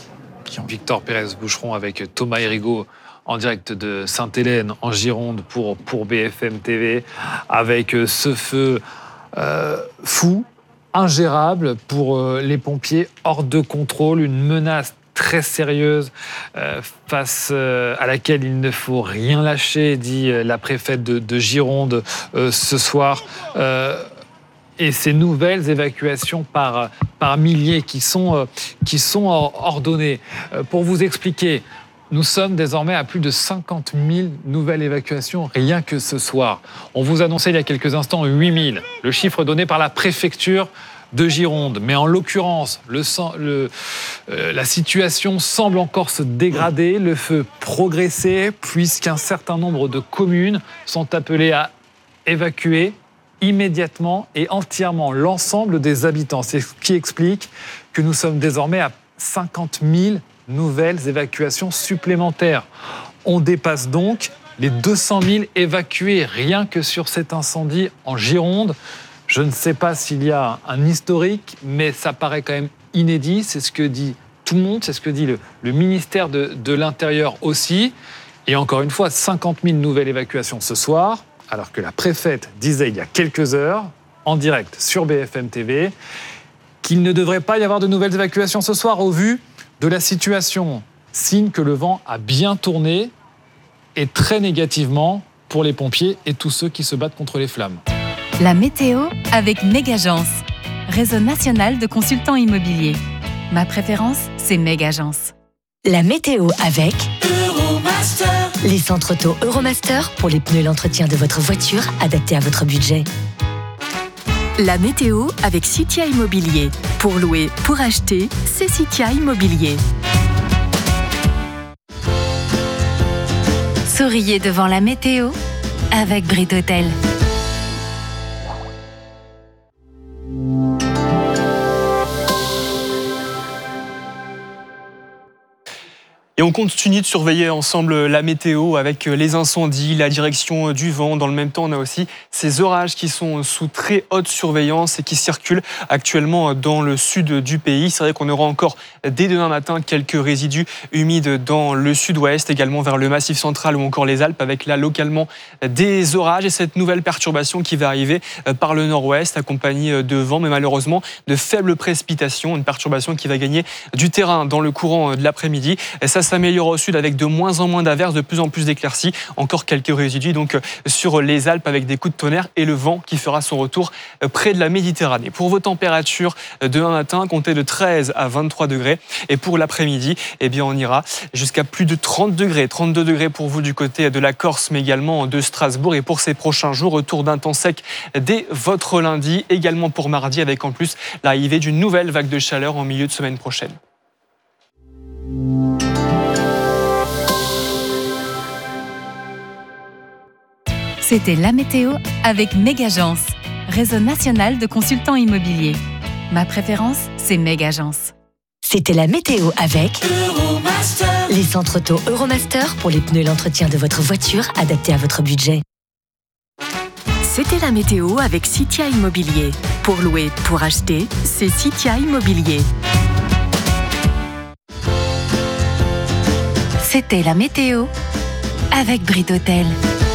Victor Pérez-Boucheron avec Thomas Hérigaud en direct de Sainte-Hélène, en Gironde, pour, pour B F M T V, avec ce feu euh, fou, ingérable pour euh, les pompiers, hors de contrôle, une menace très sérieuse euh, face euh, à laquelle il ne faut rien lâcher, dit euh, la préfète de, de Gironde euh, ce soir. Euh, et ces nouvelles évacuations par, par milliers qui sont, euh, qui sont ordonnées. Euh, pour vous expliquer, nous sommes désormais à plus de cinquante mille nouvelles évacuations rien que ce soir. On vous annonçait il y a quelques instants huit mille, le chiffre donné par la préfecture de Gironde. Mais en l'occurrence, le, le, euh, la situation semble encore se dégrader, le feu progresser, puisqu'un certain nombre de communes sont appelées à évacuer immédiatement et entièrement l'ensemble des habitants. C'est ce qui explique que nous sommes désormais à cinquante mille nouvelles évacuations supplémentaires. On dépasse donc les deux cent mille évacués rien que sur cet incendie en Gironde. Je ne sais pas s'il y a un historique, mais ça paraît quand même inédit. C'est ce que dit tout le monde, c'est ce que dit le, le ministère de, de l'Intérieur aussi. Et encore une fois, cinquante mille nouvelles évacuations ce soir, alors que la préfète disait il y a quelques heures, en direct sur B F M T V, qu'il ne devrait pas y avoir de nouvelles évacuations ce soir au vu de la situation. Signe que le vent a bien tourné et très négativement pour les pompiers et tous ceux qui se battent contre les flammes. La météo avec Megagence, réseau national de consultants immobiliers. Ma préférence, c'est Megagence. La météo avec Euromaster. Les centres auto Euromaster pour les pneus et l'entretien de votre voiture adaptés à votre budget. La météo avec Citia Immobilier. Pour louer, pour acheter, c'est Citia Immobilier. Souriez devant la météo avec Brit Hôtel. Et on continue de surveiller ensemble la météo avec les incendies, la direction du vent. Dans le même temps, on a aussi ces orages qui sont sous très haute surveillance et qui circulent actuellement dans le sud du pays. C'est vrai qu'on aura encore dès demain matin quelques résidus humides dans le sud-ouest, également vers le Massif central ou encore les Alpes, avec là localement des orages et cette nouvelle perturbation qui va arriver par le nord-ouest, accompagnée de vent, mais malheureusement de faibles précipitations. Une perturbation qui va gagner du terrain dans le courant de l'après-midi. Et ça s'améliore au sud avec de moins en moins d'averses, de plus en plus d'éclaircies. Encore quelques résidus donc sur les Alpes avec des coups de tonnerre et le vent qui fera son retour près de la Méditerranée. Pour vos températures, demain matin, comptez de treize à vingt-trois degrés. Et pour l'après-midi, eh bien, on ira jusqu'à plus de trente degrés. trente-deux degrés pour vous du côté de la Corse, mais également de Strasbourg. Et pour ces prochains jours, retour d'un temps sec dès votre lundi. Également pour mardi, avec en plus l'arrivée d'une nouvelle vague de chaleur en milieu de semaine prochaine. C'était la météo avec Megagence, réseau national de consultants immobiliers. Ma préférence, c'est Megagence. C'était la météo avec Euromaster. Les centres auto Euromaster pour les pneus et l'entretien de votre voiture adaptés à votre budget. C'était la météo avec Citia Immobilier. Pour louer, pour acheter, c'est Citia Immobilier. C'était la météo avec Brit Hôtel.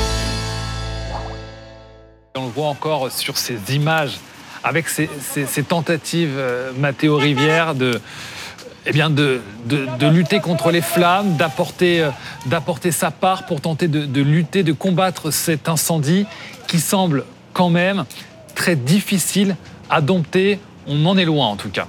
On le voit encore sur ces images, avec ces, ces, ces tentatives, euh, Mathéo Rivière, de, eh bien de, de, de lutter contre les flammes, d'apporter, euh, d'apporter sa part pour tenter de, de lutter, de combattre cet incendie qui semble quand même très difficile à dompter. On en est loin en tout cas.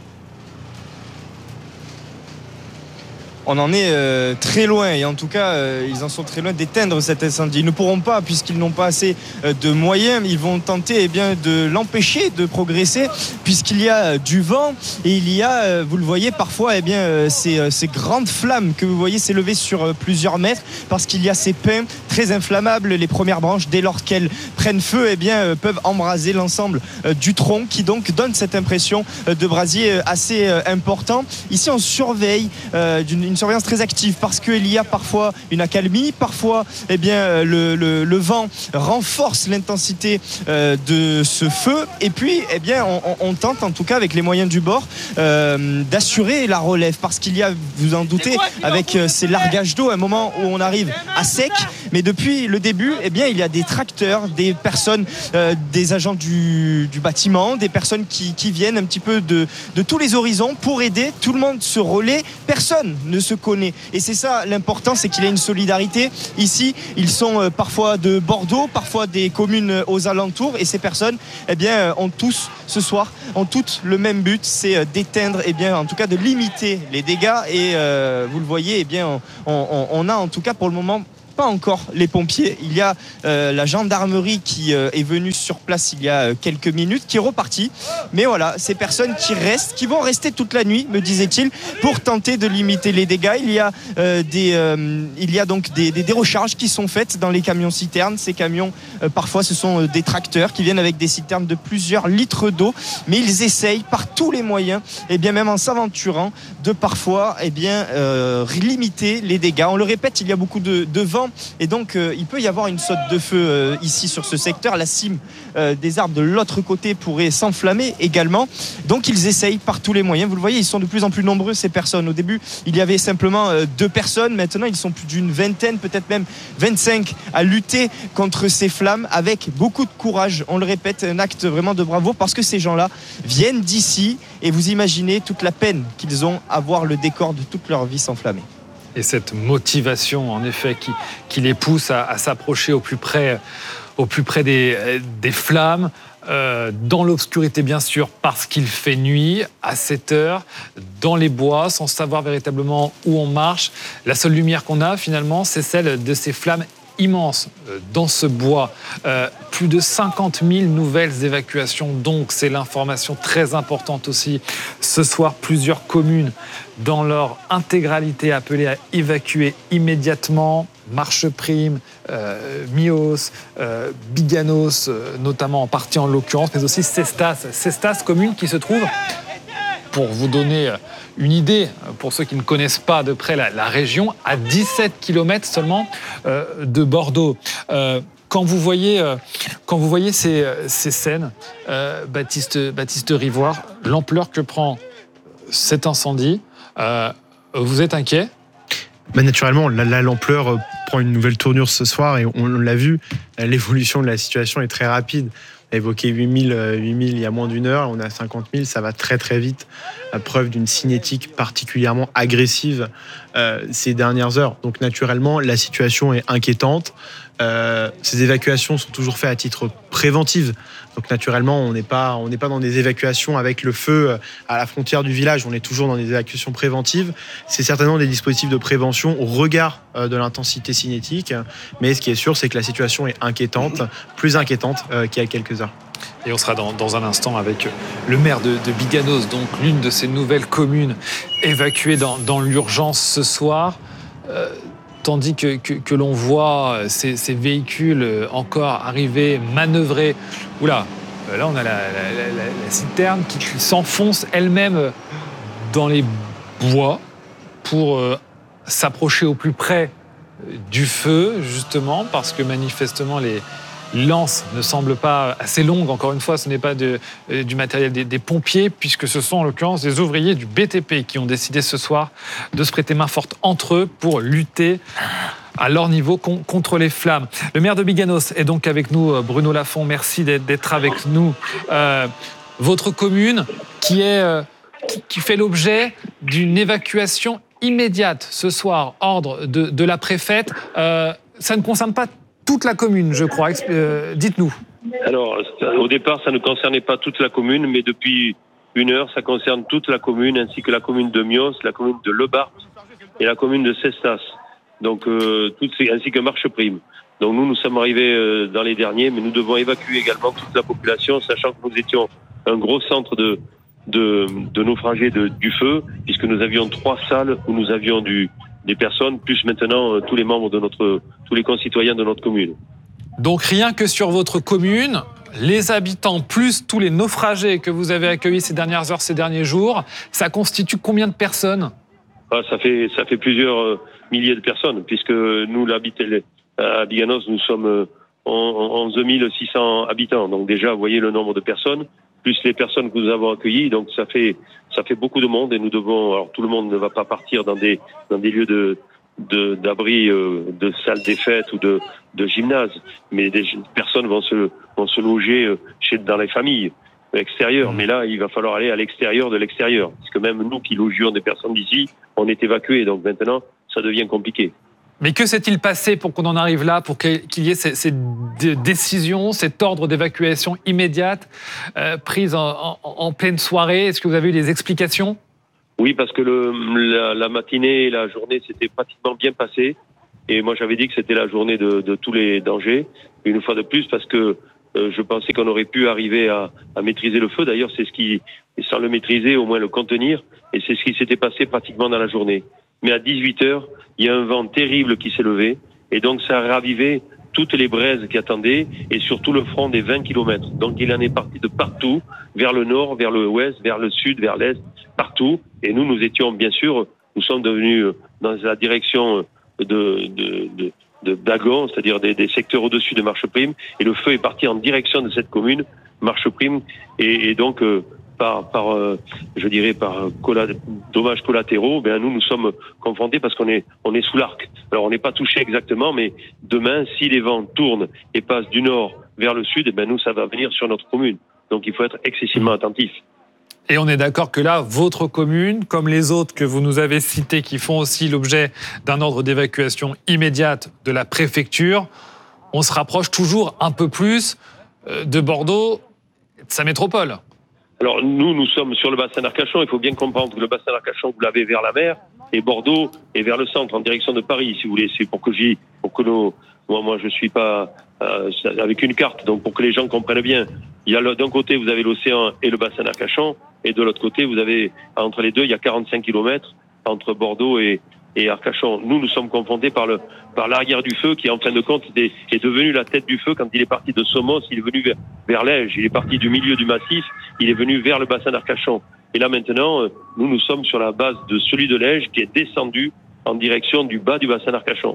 On en est euh, très loin et en tout cas euh, ils en sont très loin d'éteindre cet incendie. Ils ne pourront pas, puisqu'ils n'ont pas assez euh, de moyens. Ils vont tenter eh bien, de l'empêcher de progresser, puisqu'il y a euh, du vent et il y a, euh, vous le voyez parfois, eh bien, euh, ces, euh, ces grandes flammes que vous voyez s'élever sur euh, plusieurs mètres, parce qu'il y a ces pins très inflammables. Les premières branches, dès lors qu'elles prennent feu, eh bien, euh, peuvent embraser l'ensemble euh, du tronc, qui donc donne cette impression euh, de brasier euh, assez euh, important. Ici on surveille euh, d'une une surveillance très active parce qu'il y a parfois une accalmie, parfois eh bien, le, le, le vent renforce l'intensité euh, de ce feu et puis eh bien, on, on tente en tout cas avec les moyens du bord euh, d'assurer la relève parce qu'il y a, vous en doutez, avec euh, ces largages d'eau, un moment où on arrive à sec, mais depuis le début, eh bien, il y a des tracteurs, des personnes, euh, des agents du, du bâtiment, des personnes qui, qui viennent un petit peu de, de tous les horizons pour aider. Tout le monde se relaie, personne ne se connaît. Et c'est ça l'important, c'est qu'il y a une solidarité. Ici, ils sont euh, parfois de Bordeaux, parfois des communes aux alentours, et ces personnes, eh bien, ont tous ce soir, ont toutes le même but, c'est d'éteindre, eh bien, en tout cas de limiter les dégâts. Et euh, vous le voyez, eh bien, on, on, on a en tout cas pour le moment pas encore les pompiers. Il y a euh, la gendarmerie qui euh, est venue sur place il y a euh, quelques minutes, qui est repartie. Mais voilà, ces personnes qui restent, qui vont rester toute la nuit, me disait-il, pour tenter de limiter les dégâts. Il y a euh, des, euh, il y a donc des, des, des recharges qui sont faites dans les camions citernes. Ces camions, euh, parfois, ce sont euh, des tracteurs qui viennent avec des citernes de plusieurs litres d'eau, mais ils essayent par tous les moyens, et bien même en s'aventurant, de parfois, et bien euh, limiter les dégâts. On le répète, il y a beaucoup de, de vent. Et donc euh, il peut y avoir une saute de feu euh, ici sur ce secteur. La cime euh, des arbres de l'autre côté pourrait s'enflammer également. Donc ils essayent par tous les moyens. Vous le voyez, ils sont de plus en plus nombreux, ces personnes. Au début, il y avait simplement euh, deux personnes. Maintenant, ils sont plus d'une vingtaine, peut-être même vingt-cinq, à lutter contre ces flammes avec beaucoup de courage. On le répète, un acte vraiment de bravoure parce que ces gens-là viennent d'ici et vous imaginez toute la peine qu'ils ont à voir le décor de toute leur vie s'enflammer. Et cette motivation, en effet, qui, qui les pousse à, à s'approcher au plus près, au plus près des, des flammes, euh, dans l'obscurité bien sûr, parce qu'il fait nuit, à cette heure, dans les bois, sans savoir véritablement où on marche. La seule lumière qu'on a, finalement, c'est celle de ces flammes immense dans ce bois. Euh, plus de cinquante mille nouvelles évacuations, donc c'est l'information très importante aussi. Ce soir, plusieurs communes dans leur intégralité appelées à évacuer immédiatement. Marcheprime, euh, Mios, euh, Biganos, euh, notamment en partie en l'occurrence, mais aussi Cestas. Cestas, commune qui se trouve, pour vous donner une idée, pour ceux qui ne connaissent pas de près la, la région, à dix-sept kilomètres seulement euh, de Bordeaux. Euh, quand vous voyez, euh, quand vous voyez ces, ces scènes, euh, Baptiste, Baptiste Rivoire, l'ampleur que prend cet incendie, euh, vous êtes inquiet ? Bah naturellement, là, là, l'ampleur prend une nouvelle tournure ce soir et on l'a vu, l'évolution de la situation est très rapide. On a évoqué huit mille, huit mille il y a moins d'une heure, on a cinquante mille, ça va très très vite. La preuve d'une cinétique particulièrement agressive euh, ces dernières heures. Donc naturellement, la situation est inquiétante. Euh, ces évacuations sont toujours faites à titre préventif. Donc naturellement, on n'est pas, on n'est pas dans des évacuations avec le feu à la frontière du village. On est toujours dans des évacuations préventives. C'est certainement des dispositifs de prévention au regard de l'intensité cinétique. Mais ce qui est sûr, c'est que la situation est inquiétante, plus inquiétante qu'il y a quelques heures. Et on sera dans, dans un instant avec le maire de, de Biganos, donc l'une de ces nouvelles communes évacuées dans, dans l'urgence ce soir. Euh, Tandis que, que, que l'on voit ces, ces véhicules encore arriver, manœuvrer. Oula, là on a la, la, la, la citerne qui, qui s'enfonce elle-même dans les bois pour euh, s'approcher au plus près du feu, justement, parce que manifestement les lances ne semblent pas assez longues. Encore une fois, ce n'est pas de, euh, du matériel des, des pompiers, puisque ce sont en l'occurrence des ouvriers du B T P qui ont décidé ce soir de se prêter main forte entre eux pour lutter à leur niveau con, contre les flammes. Le maire de Biganos est donc avec nous, Bruno Lafont. Merci d'être, d'être avec nous. Euh, votre commune qui, est, euh, qui, qui fait l'objet d'une évacuation immédiate ce soir, ordre de, de la préfète. Euh, ça ne concerne pas toute la commune, je crois. Euh, dites-nous. Alors, au départ, ça ne concernait pas toute la commune, mais depuis une heure, ça concerne toute la commune, ainsi que la commune de Mios, la commune de Lebart et la commune de Cestas, donc euh, toutes ces, ainsi que Marcheprime. Donc nous, nous sommes arrivés euh, dans les derniers, mais nous devons évacuer également toute la population, sachant que nous étions un gros centre de, de, de naufragés de, du feu, puisque nous avions trois salles où nous avions du des personnes, plus maintenant euh, tous les membres de notre, tous les concitoyens de notre commune. Donc rien que sur votre commune, les habitants plus tous les naufragés que vous avez accueillis ces dernières heures, ces derniers jours, ça constitue combien de personnes ? Ah, ça fait ça fait plusieurs euh, milliers de personnes, puisque nous, l'habité, à Biganos, nous sommes euh, onze mille six cents habitants. Donc déjà, vous voyez le nombre de personnes, plus les personnes que nous avons accueillies. Donc ça fait ça fait beaucoup de monde et nous devons. Alors tout le monde ne va pas partir dans des dans des lieux de de d'abri, euh, de salles des fêtes ou de de gymnase, mais des personnes vont se vont se loger euh, chez dans les familles extérieures. Mais là, il va falloir aller à l'extérieur de l'extérieur, parce que même nous qui logions des personnes d'ici, on est évacués. Donc maintenant, ça devient compliqué. Mais que s'est-il passé pour qu'on en arrive là, pour qu'il y ait ces, ces décisions, cet ordre d'évacuation immédiate euh, prise en, en, en pleine soirée? Est-ce que vous avez eu des explications? Oui, parce que le, la, la matinée et la journée s'étaient pratiquement bien passées. Et moi, j'avais dit que c'était la journée de, de tous les dangers, une fois de plus, parce que euh, je pensais qu'on aurait pu arriver à, à maîtriser le feu. D'ailleurs, c'est ce qui, et sans le maîtriser, au moins le contenir. Et c'est ce qui s'était passé pratiquement dans la journée. Mais à dix-huit heures, il y a un vent terrible qui s'est levé. Et donc, ça a ravivé toutes les braises qui attendaient et surtout le front des vingt kilomètres. Donc, il en est parti de partout, vers le nord, vers le ouest, vers le sud, vers l'est, partout. Et nous, nous étions, bien sûr, nous sommes devenus dans la direction de, de, de, de Dagon, c'est-à-dire des, des secteurs au-dessus de Marcheprime. Et le feu est parti en direction de cette commune, Marcheprime. Et, et donc, euh, par, par euh, je dirais, par colla- dommages collatéraux, ben nous, nous sommes confrontés parce qu'on est, on est sous l'arc. Alors, on n'est pas touché exactement, mais demain, si les vents tournent et passent du nord vers le sud, ben nous, ça va venir sur notre commune. Donc, il faut être excessivement attentif. Et on est d'accord que là, votre commune, comme les autres que vous nous avez citées, qui font aussi l'objet d'un ordre d'évacuation immédiate de la préfecture, on se rapproche toujours un peu plus de Bordeaux, de sa métropole. Alors nous, nous sommes sur le bassin d'Arcachon. Il faut bien comprendre que le bassin d'Arcachon, vous l'avez vers la mer, et Bordeaux est vers le centre, en direction de Paris, si vous voulez. C'est pour que j'y, pour que nos, moi, moi, je suis pas euh, avec une carte, donc pour que les gens comprennent bien. Il y a d'un côté, vous avez l'océan et le bassin d'Arcachon, et de l'autre côté, vous avez entre les deux, il y a quarante-cinq kilomètres entre Bordeaux et, et Arcachon. Nous, nous sommes confrontés par le par l'arrière du feu, qui en fin de compte est, est devenu la tête du feu. Quand il est parti de Somos, il est venu vers, vers l'Ège, il est parti du milieu du massif, il est venu vers le bassin d'Arcachon. Et là maintenant, nous, nous sommes sur la base de celui de l'Ège qui est descendu en direction du bas du bassin d'Arcachon.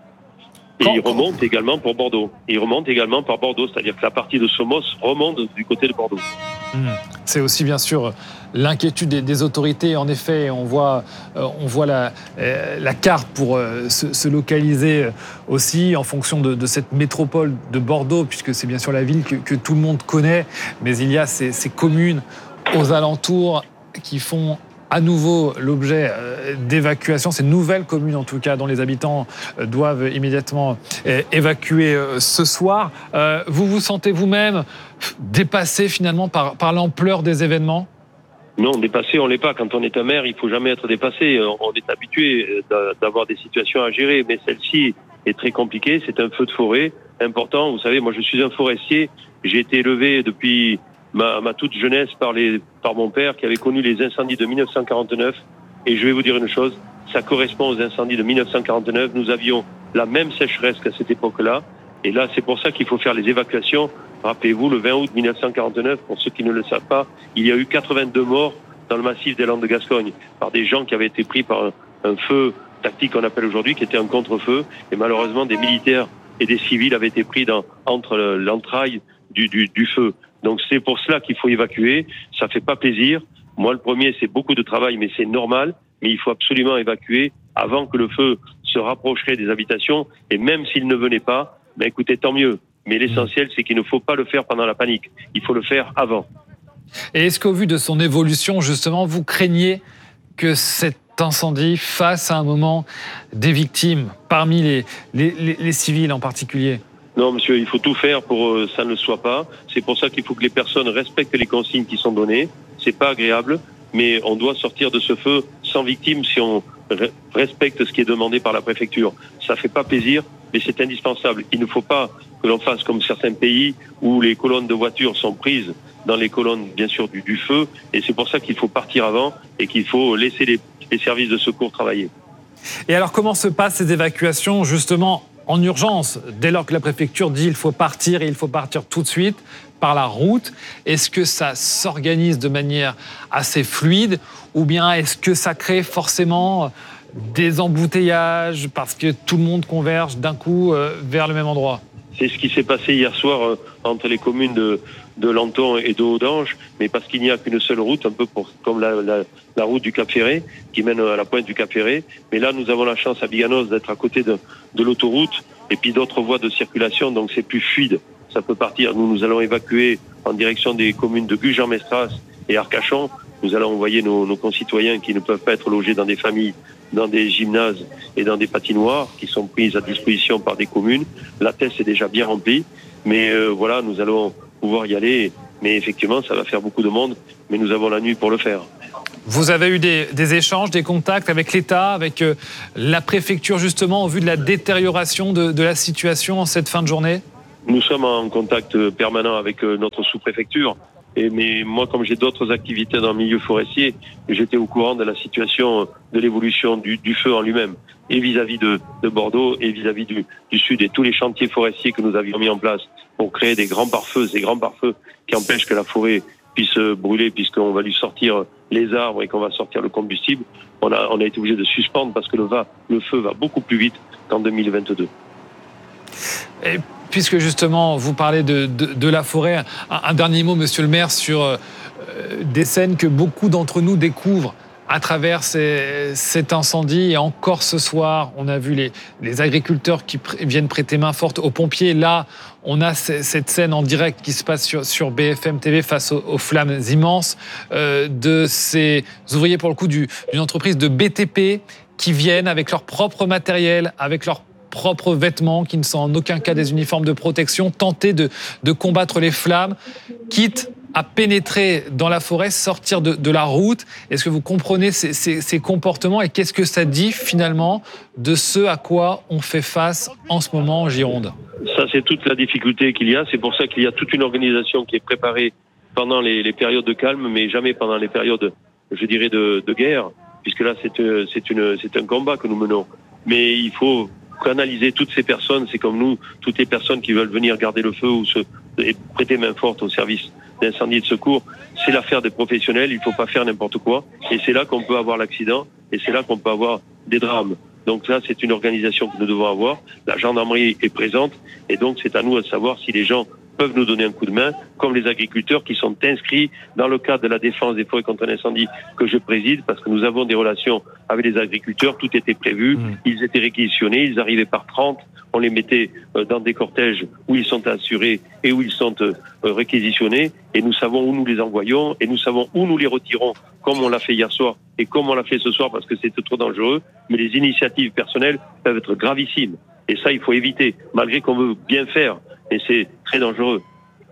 Et il remonte également pour Bordeaux. Et il remonte également par Bordeaux, c'est-à-dire que la partie de Somos remonte du côté de Bordeaux. Mmh. C'est aussi bien sûr l'inquiétude des, des autorités. En effet, on voit, euh, on voit la, euh, la carte pour euh, se, se localiser aussi en fonction de, de cette métropole de Bordeaux, puisque c'est bien sûr la ville que, que tout le monde connaît. Mais il y a ces, ces communes aux alentours qui font à nouveau l'objet d'évacuation, ces nouvelles communes en tout cas, dont les habitants doivent immédiatement évacuer ce soir. Vous vous sentez vous-même dépassé finalement par, par l'ampleur des événements ? Non, dépassé, on l'est pas. Quand on est un maire, il faut jamais être dépassé. On est habitué d'avoir des situations à gérer, mais celle-ci est très compliquée. C'est un feu de forêt important. Vous savez, moi je suis un forestier. J'ai été élevé depuis Ma, ma toute jeunesse par, les, par mon père qui avait connu les incendies de mille neuf cent quarante-neuf. Et je vais vous dire une chose, ça correspond aux incendies de mille neuf cent quarante-neuf. Nous avions la même sécheresse qu'à cette époque-là. Et là, c'est pour ça qu'il faut faire les évacuations. Rappelez-vous, le vingt août mille neuf cent quarante-neuf, pour ceux qui ne le savent pas, il y a eu quatre-vingt-deux morts dans le massif des Landes de Gascogne par des gens qui avaient été pris par un, un feu tactique qu'on appelle aujourd'hui, qui était un contre-feu. Et malheureusement, des militaires et des civils avaient été pris dans, entre l'entraille du, du, du feu. Donc c'est pour cela qu'il faut évacuer. Ça fait pas plaisir. Moi, le premier, c'est beaucoup de travail, mais c'est normal. Mais il faut absolument évacuer avant que le feu se rapprocherait des habitations. Et même s'il ne venait pas, ben écoutez, tant mieux. Mais l'essentiel, c'est qu'il ne faut pas le faire pendant la panique. Il faut le faire avant. Et est-ce qu'au vu de son évolution, justement, vous craignez que cet incendie fasse à un moment des victimes, parmi les, les, les, les civils en particulier ? Non, monsieur, il faut tout faire pour que ça ne le soit pas. C'est pour ça qu'il faut que les personnes respectent les consignes qui sont données. C'est pas agréable, mais on doit sortir de ce feu sans victime si on respecte ce qui est demandé par la préfecture. Ça fait pas plaisir, mais c'est indispensable. Il ne faut pas que l'on fasse comme certains pays où les colonnes de voitures sont prises dans les colonnes, bien sûr, du, du feu. Et c'est pour ça qu'il faut partir avant et qu'il faut laisser les, les services de secours travailler. Et alors, comment se passent ces évacuations, justement, en urgence, dès lors que la préfecture dit qu'il faut partir et il faut partir tout de suite? par la route. Est-ce que ça s'organise de manière assez fluide ou bien est-ce que ça crée forcément des embouteillages parce que tout le monde converge d'un coup vers le même endroit? C'est ce qui s'est passé hier soir euh, entre les communes de, de Lanton et de Haudange, mais parce qu'il n'y a qu'une seule route, un peu pour, comme la, la, la route du Cap Ferré, qui mène à la pointe du Cap Ferré. Mais là, nous avons la chance à Biganos d'être à côté de, de l'autoroute et puis d'autres voies de circulation, donc c'est plus fluide. Ça peut partir. Nous, nous allons évacuer en direction des communes de Gujan-Mestras et Arcachon. Nous allons envoyer nos, nos concitoyens qui ne peuvent pas être logés dans des familles, dans des gymnases et dans des patinoires qui sont prises à disposition par des communes. La Teste est déjà bien remplie, mais euh, voilà, nous allons pouvoir y aller. Mais effectivement, ça va faire beaucoup de monde, mais nous avons la nuit pour le faire. Vous avez eu des, des échanges, des contacts avec l'État, avec euh, la préfecture justement, au vu de la détérioration de, de la situation en cette fin de journée? Nous sommes en contact permanent avec euh, notre sous-préfecture. Et mais moi, comme j'ai d'autres activités dans le milieu forestier, j'étais au courant de la situation, de l'évolution du, du feu en lui-même, et vis-à-vis de, de Bordeaux, et vis-à-vis du, du Sud, et tous les chantiers forestiers que nous avions mis en place pour créer des grands pare-feux, ces grands pare-feux qui empêchent que la forêt puisse brûler, puisqu'on va lui sortir les arbres et qu'on va sortir le combustible. On a, on a été obligé de suspendre parce que le, va, le feu va beaucoup plus vite qu'en deux mille vingt-deux. Et puisque justement vous parlez de, de, de la forêt, un, un dernier mot, monsieur le maire, sur euh, des scènes que beaucoup d'entre nous découvrent à travers ces, cet incendie. Et encore ce soir, on a vu les, les agriculteurs qui pr- viennent prêter main forte aux pompiers. Là, on a c- cette scène en direct qui se passe sur, sur B F M T V face aux, aux flammes immenses euh, de ces ouvriers, pour le coup, du, d'une entreprise de B T P qui viennent avec leur propre matériel, avec leur propres vêtements, qui ne sont en aucun cas des uniformes de protection, tenter de, de combattre les flammes, quitte à pénétrer dans la forêt, sortir de, de la route. Est-ce que vous comprenez ces, ces, ces comportements et qu'est-ce que ça dit finalement de ce à quoi on fait face en ce moment en Gironde? Ça, c'est toute la difficulté qu'il y a. C'est pour ça qu'il y a toute une organisation qui est préparée pendant les, les périodes de calme, mais jamais pendant les périodes, je dirais, de, de guerre, puisque là, c'est, c'est, une, c'est un combat que nous menons. Mais il faut canaliser toutes ces personnes, c'est comme nous, toutes les personnes qui veulent venir garder le feu ou se et prêter main forte au service d'incendie et de secours, c'est l'affaire des professionnels, il ne faut pas faire n'importe quoi, et c'est là qu'on peut avoir l'accident, et c'est là qu'on peut avoir des drames. Donc là, c'est une organisation que nous devons avoir, la gendarmerie est présente, et donc c'est à nous de savoir si les gens peuvent nous donner un coup de main, comme les agriculteurs qui sont inscrits dans le cadre de la défense des forêts contre l'incendie que je préside, parce que nous avons des relations avec les agriculteurs, tout était prévu, mmh. Ils étaient réquisitionnés, ils arrivaient par trente, on les mettait dans des cortèges où ils sont assurés et où ils sont réquisitionnés, et nous savons où nous les envoyons, et nous savons où nous les retirons, comme on l'a fait hier soir, et comme on l'a fait ce soir, parce que c'était trop dangereux, mais les initiatives personnelles peuvent être gravissimes, et ça, il faut éviter, malgré qu'on veut bien faire, et c'est très dangereux.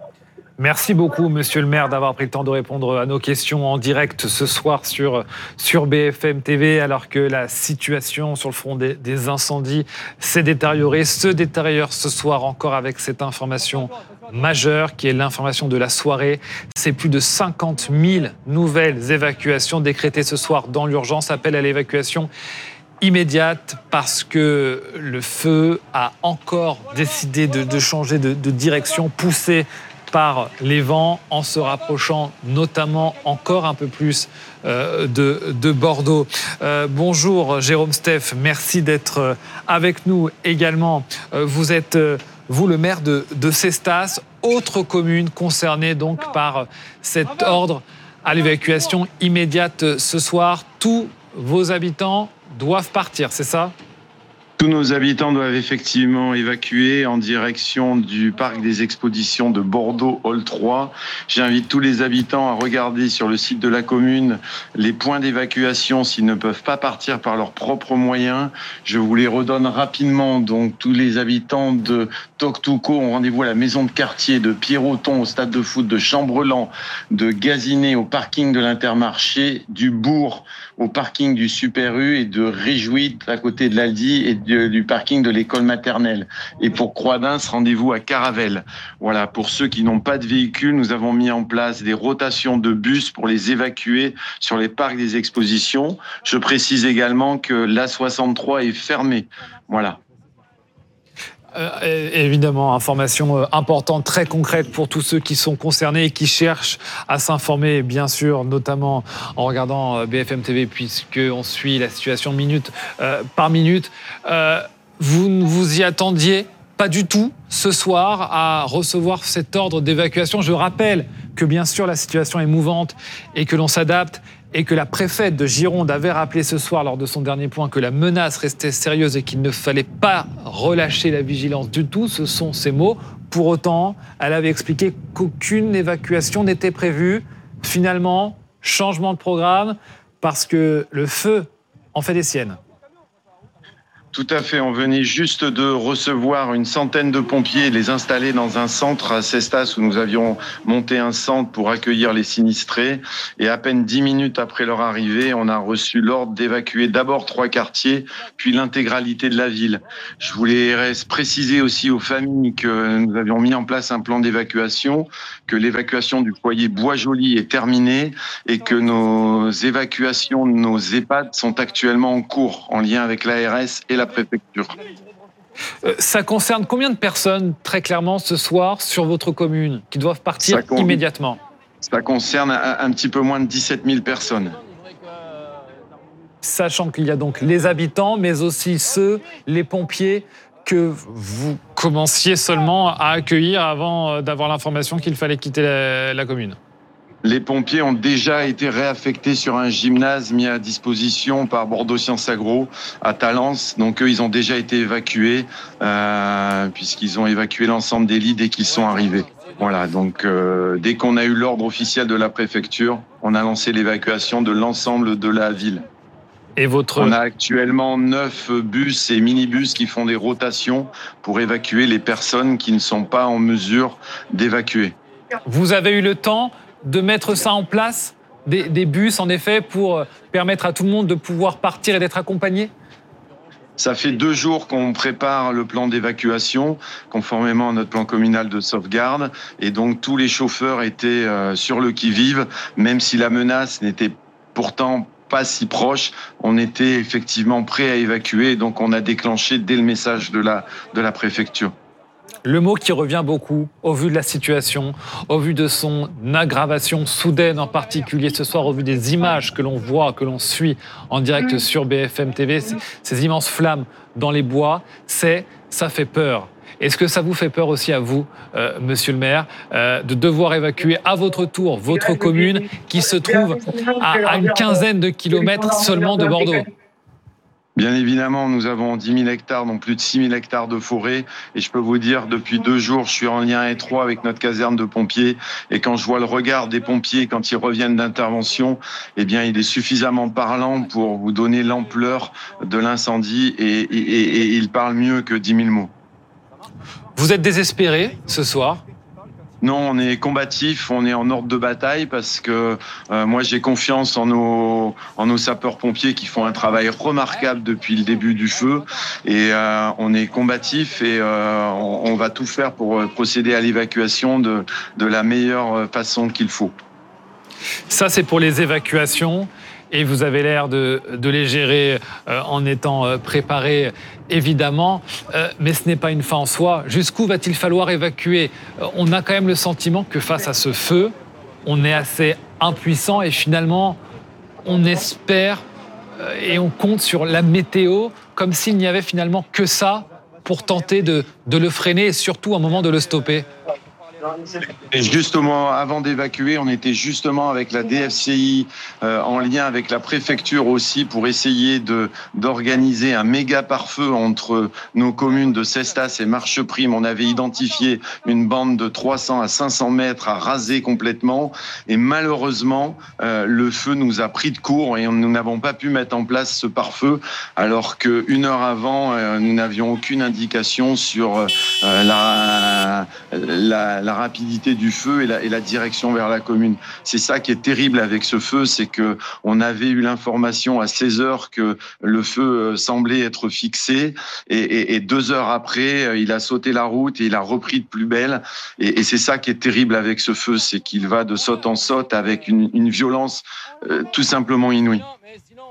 Merci beaucoup, monsieur le maire, d'avoir pris le temps de répondre à nos questions en direct ce soir sur, sur B F M T V, alors que la situation sur le front des, des incendies s'est détériorée, se détériore ce soir encore avec cette information majeure qui est l'information de la soirée. C'est plus de cinquante mille nouvelles évacuations décrétées ce soir dans l'urgence. Appel à l'évacuation immédiate parce que le feu a encore décidé de, de changer de, de direction, poussé par les vents, en se rapprochant notamment encore un peu plus euh, de, de Bordeaux. Euh, bonjour Jérôme Steph, merci d'être avec nous également. Euh, vous êtes, euh, vous, le maire de, de Cestas, autre commune concernée donc par cet ordre à l'évacuation immédiate ce soir. Tous vos habitants doivent partir, c'est ça ? Tous nos habitants doivent effectivement évacuer en direction du parc des expositions de Bordeaux Hall trois. J'invite tous les habitants à regarder sur le site de la commune les points d'évacuation s'ils ne peuvent pas partir par leurs propres moyens. Je vous les redonne rapidement. Donc tous les habitants de Toctouco ont rendez-vous à la maison de quartier, de Pierroton au stade de foot, de Chambrelan, de Gazinet au parking de l'Intermarché, du Bourg au parking du Super U et de Réjouit à côté de l'Aldi et du parking de l'école maternelle. Et pour Croix-d'Ins, rendez-vous à Caravelle. Voilà, pour ceux qui n'ont pas de véhicule, nous avons mis en place des rotations de bus pour les évacuer sur les parcs des expositions. Je précise également que l'A soixante-trois est fermée. Voilà. Euh, évidemment, information importante, très concrète pour tous ceux qui sont concernés et qui cherchent à s'informer, bien sûr, notamment en regardant B F M T V, puisqu'on suit la situation minute euh, par minute. Euh, vous ne vous y attendiez pas du tout ce soir à recevoir cet ordre d'évacuation. Je rappelle que, bien sûr, la situation est mouvante et que l'on s'adapte, et que la préfète de Gironde avait rappelé ce soir lors de son dernier point que la menace restait sérieuse et qu'il ne fallait pas relâcher la vigilance du tout. Ce sont ses mots. Pour autant, elle avait expliqué qu'aucune évacuation n'était prévue. Finalement, changement de programme parce que le feu en fait des siennes. Tout à fait, on venait juste de recevoir une centaine de pompiers et les installer dans un centre à Cestas où nous avions monté un centre pour accueillir les sinistrés. Et à peine dix minutes après leur arrivée, on a reçu l'ordre d'évacuer d'abord trois quartiers, puis l'intégralité de la ville. Je voulais préciser aussi aux familles que nous avions mis en place un plan d'évacuation, que l'évacuation du foyer Bois-Joli est terminée et que nos évacuations de nos EHPAD sont actuellement en cours en lien avec l'A R S et la préfecture. Euh, ça concerne combien de personnes, très clairement, ce soir, sur votre commune, qui doivent partir ça immédiatement? Ça concerne un, un petit peu moins de dix-sept mille personnes. Sachant qu'il y a donc les habitants, mais aussi ceux, les pompiers, que vous commenciez seulement à accueillir avant d'avoir l'information qu'il fallait quitter la, la commune. Les pompiers ont déjà été réaffectés sur un gymnase mis à disposition par Bordeaux Sciences Agro à Talence. Donc eux, ils ont déjà été évacués euh, puisqu'ils ont évacué l'ensemble des lits dès qu'ils sont arrivés. Voilà, donc euh, dès qu'on a eu l'ordre officiel de la préfecture, on a lancé l'évacuation de l'ensemble de la ville. Et votre... On a actuellement neuf bus et minibus qui font des rotations pour évacuer les personnes qui ne sont pas en mesure d'évacuer. Vous avez eu le temps de mettre ça en place, des, des bus en effet, pour permettre à tout le monde de pouvoir partir et d'être accompagné? Ça fait deux jours qu'on prépare le plan d'évacuation, conformément à notre plan communal de sauvegarde. Et donc tous les chauffeurs étaient euh, sur le qui-vive, même si la menace n'était pourtant pas si proche, on était effectivement prêt à évacuer. Et donc on a déclenché dès le message de la, de la préfecture. Le mot qui revient beaucoup au vu de la situation, au vu de son aggravation soudaine en particulier ce soir, au vu des images que l'on voit, que l'on suit en direct sur B F M T V, ces, ces immenses flammes dans les bois, c'est « ça fait peur ». Est-ce que ça vous fait peur aussi à vous, euh, monsieur le maire, euh, de devoir évacuer à votre tour votre commune qui se trouve à, à une quinzaine de kilomètres seulement de Bordeaux ? Bien évidemment, nous avons dix mille hectares, donc plus de six mille hectares de forêt. Et je peux vous dire, depuis deux jours, je suis en lien étroit avec notre caserne de pompiers. Et quand je vois le regard des pompiers quand ils reviennent d'intervention, eh bien, il est suffisamment parlant pour vous donner l'ampleur de l'incendie. Et, et, et, et il parle mieux que dix mille mots. Vous êtes désespéré ce soir ? Non, on est combatif, on est en ordre de bataille parce que euh, moi j'ai confiance en nos, en nos sapeurs-pompiers qui font un travail remarquable depuis le début du feu et euh, on est combatif et euh, on, on va tout faire pour procéder à l'évacuation de, de la meilleure façon qu'il faut. Ça c'est pour les évacuations. Et vous avez l'air de, de les gérer euh, en étant euh, préparé, évidemment. Euh, mais ce n'est pas une fin en soi. Jusqu'où va-t-il falloir évacuer ? euh, On a quand même le sentiment que face à ce feu, on est assez impuissant et finalement, on espère euh, et on compte sur la météo comme s'il n'y avait finalement que ça pour tenter de, de le freiner et surtout un moment de le stopper. Et justement, avant d'évacuer, on était justement avec la D F C I euh, en lien avec la préfecture aussi pour essayer de d'organiser un méga pare-feu entre nos communes de Cestas et Marcheprime. On avait identifié une bande de trois cents à cinq cents mètres à raser complètement et malheureusement, euh, le feu nous a pris de court et nous n'avons pas pu mettre en place ce pare-feu alors qu'une heure avant, euh, nous n'avions aucune indication sur euh, la, la, la rapidité du feu et la, et la direction vers la commune. C'est ça qui est terrible avec ce feu, c'est que on avait eu l'information à seize heures que le feu semblait être fixé et, et, et deux heures après, il a sauté la route et il a repris de plus belle. Et, et c'est ça qui est terrible avec ce feu, c'est qu'il va de saute en saute avec une, une violence euh, tout simplement inouïe.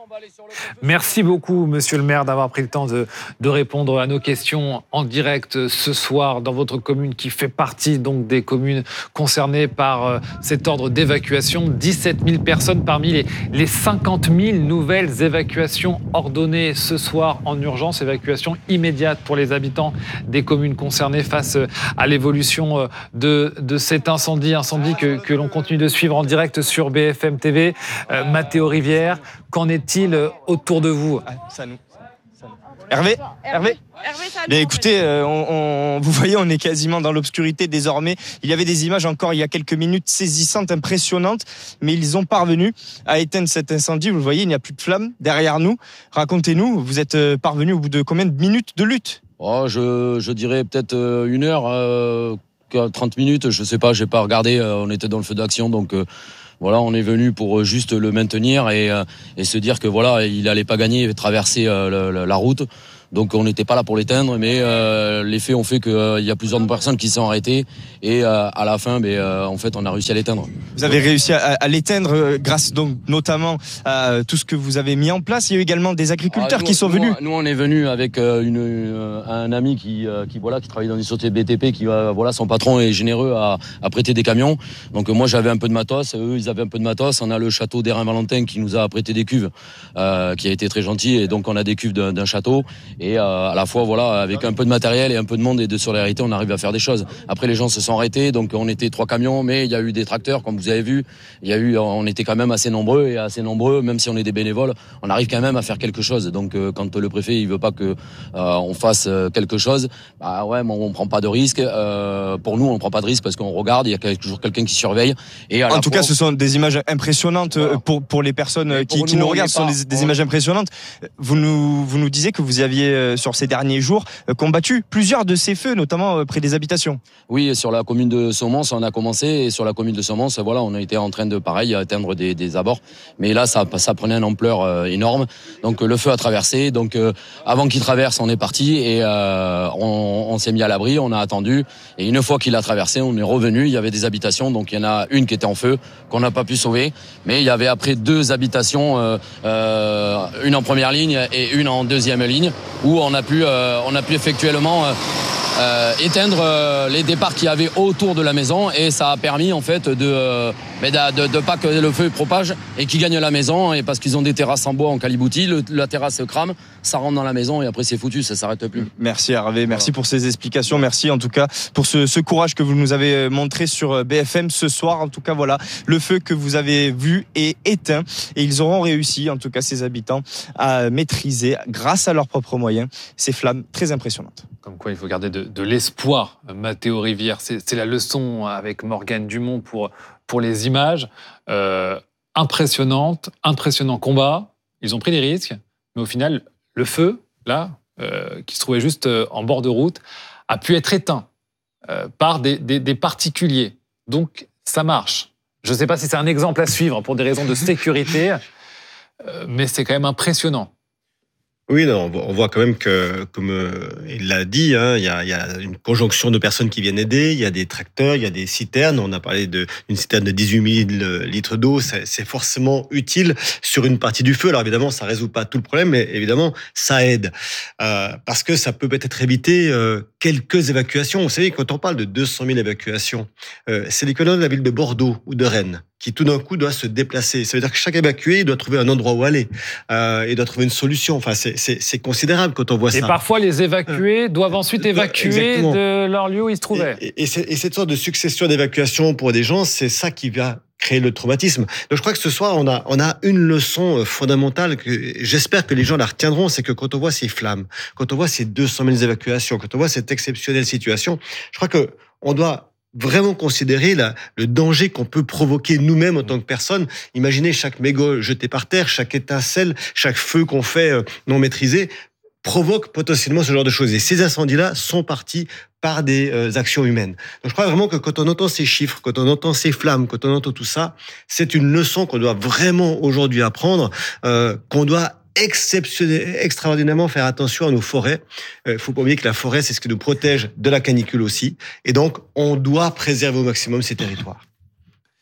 Merci beaucoup, monsieur le maire, d'avoir pris le temps de, de répondre à nos questions en direct ce soir dans votre commune qui fait partie donc des communes concernées par euh, cet ordre d'évacuation. dix-sept mille personnes parmi les, les cinquante mille nouvelles évacuations ordonnées ce soir en urgence. Évacuation immédiate pour les habitants des communes concernées face à l'évolution de, de cet incendie. Incendie que, que l'on continue de suivre en direct sur B F M T V. Euh, Mathéo Rivière, qu'en est-il autour de vous ? Ça nous. Ça nous. Hervé, Hervé, Hervé Mais écoutez, euh, on, on, vous voyez, on est quasiment dans l'obscurité désormais. Il y avait des images encore il y a quelques minutes saisissantes, impressionnantes, mais ils ont parvenu à éteindre cet incendie. Vous le voyez, il n'y a plus de flammes derrière nous. Racontez-nous, vous êtes parvenu au bout de combien de minutes de lutte ? Oh, je, je dirais peut-être une heure, euh, trente minutes, je sais pas, j'ai pas regardé, euh, on était dans le feu d'action, donc euh, voilà, on est venu pour juste le maintenir et, euh, et se dire que voilà, il allait pas gagner, traverser euh, la, la route. Donc on n'était pas là pour l'éteindre, mais euh, les faits ont fait qu'il euh, y a plusieurs personnes qui sont arrêtées et euh, à la fin, ben, euh, en fait, on a réussi à l'éteindre. Vous avez réussi à, à l'éteindre grâce donc notamment à tout ce que vous avez mis en place. Il y a eu également des agriculteurs ah, nous, qui sont nous, venus. Nous, on est venus avec euh, une, euh, un ami qui, euh, qui voilà, qui travaille dans une société B T P, qui euh, voilà, son patron est généreux à, à prêter des camions. Donc euh, moi, j'avais un peu de matos, eux, ils avaient un peu de matos. On a le château d'Hérin-Valentin qui nous a prêté des cuves, euh, qui a été très gentil, et donc on a des cuves d'un, d'un château et euh, à la fois voilà, avec un peu de matériel et un peu de monde et de solidarité, on arrive à faire des choses. Après, les gens se sont arrêtés, donc on était trois camions, mais il y a eu des tracteurs, comme vous avez vu. Il y a eu, on était quand même assez nombreux et assez nombreux, même si on est des bénévoles, on arrive quand même à faire quelque chose. Donc, euh, quand le préfet il veut pas que euh, on fasse quelque chose, bah ouais, on, on prend pas de risque. Euh, pour nous, on prend pas de risque parce qu'on regarde, il y a toujours quelqu'un qui surveille. Et à en la tout fois, cas, ce sont des images impressionnantes voilà. pour pour les personnes qui, qui nous, nous regardent. Ce sont des, des images impressionnantes. Vous nous vous nous disiez que vous aviez sur ces derniers jours combattu plusieurs de ces feux, notamment près des habitations. Oui, sur la commune de Saumons, on a commencé, et sur la commune de Saumons, voilà, on a été en train de, pareil, atteindre des, des abords, mais là, ça, ça prenait une ampleur euh, énorme. Donc le feu a traversé. Donc euh, avant qu'il traverse, on est parti et euh, on, on s'est mis à l'abri, on a attendu. Et une fois qu'il a traversé, on est revenu. Il y avait des habitations, donc il y en a une qui était en feu, qu'on n'a pas pu sauver, mais il y avait après deux habitations, euh, euh, une en première ligne et une en deuxième ligne, où on a pu, euh, on a pu effectuellement euh, euh, éteindre euh, les départs qu'il y avait autour de la maison, et ça a permis en fait de, euh, de, de, de pas que le feu propage et qu'il gagne la maison, et parce qu'ils ont des terrasses en bois en caliboutis, le, la terrasse crame, ça rentre dans la maison et après c'est foutu, ça s'arrête plus. Merci Hervé, merci voilà. pour ces explications, merci en tout cas pour ce, ce courage que vous nous avez montré sur B F M ce soir. En tout cas voilà, le feu que vous avez vu est éteint et ils auront réussi, en tout cas ces habitants, à maîtriser grâce à leurs propres moyens ces flammes très impressionnantes. Comme quoi il faut garder de, de l'espoir, Mathéo Rivière, c'est, c'est la leçon avec Morgane Dumont pour, pour les images. Euh, impressionnante, impressionnant combat, ils ont pris des risques, mais au final le feu, là, euh, qui se trouvait juste en bord de route, a pu être éteint euh, par des, des, des particuliers. Donc, ça marche. Je ne sais pas si c'est un exemple à suivre pour des raisons de sécurité, euh, mais c'est quand même impressionnant. Oui, non, on voit quand même que, comme euh, il l'a dit, hein, il y a, il y a une conjonction de personnes qui viennent aider. Il y a des tracteurs, il y a des citernes. On a parlé de, d'une citerne de dix-huit mille litres d'eau. C'est, c'est forcément utile sur une partie du feu. Alors évidemment, ça résout pas tout le problème, mais évidemment, ça aide euh, parce que ça peut peut-être éviter euh, quelques évacuations. Vous savez, quand on parle de deux cent mille évacuations, euh, c'est l'équivalent de la ville de Bordeaux ou de Rennes, qui tout d'un coup doit se déplacer. Ça veut dire que chaque évacué doit trouver un endroit où aller, euh, et doit trouver une solution. Enfin, c'est, c'est, c'est considérable quand on voit et ça. Et parfois, les évacués euh, doivent ensuite évacuer exactement. de leur lieu où ils se trouvaient. Et, et, et, c'est, et cette sorte de succession d'évacuations pour des gens, c'est ça qui va créer le traumatisme. Donc, je crois que ce soir, on a, on a une leçon fondamentale que j'espère que les gens la retiendront, c'est que quand on voit ces flammes, quand on voit ces deux cent mille évacuations, quand on voit cette exceptionnelle situation, je crois que on doit vraiment considérer la, le danger qu'on peut provoquer nous-mêmes en tant que personne. Imaginez chaque mégot jeté par terre, chaque étincelle, chaque feu qu'on fait euh, non maîtrisé provoque potentiellement ce genre de choses. Et ces incendies-là sont partis par des euh, actions humaines. Donc je crois vraiment que quand on entend ces chiffres, quand on entend ces flammes, quand on entend tout ça, c'est une leçon qu'on doit vraiment aujourd'hui apprendre, euh, qu'on doit extraordinairement faire attention à nos forêts. Il euh, faut pas oublier que la forêt, c'est ce qui nous protège de la canicule aussi. Et donc, on doit préserver au maximum ces territoires.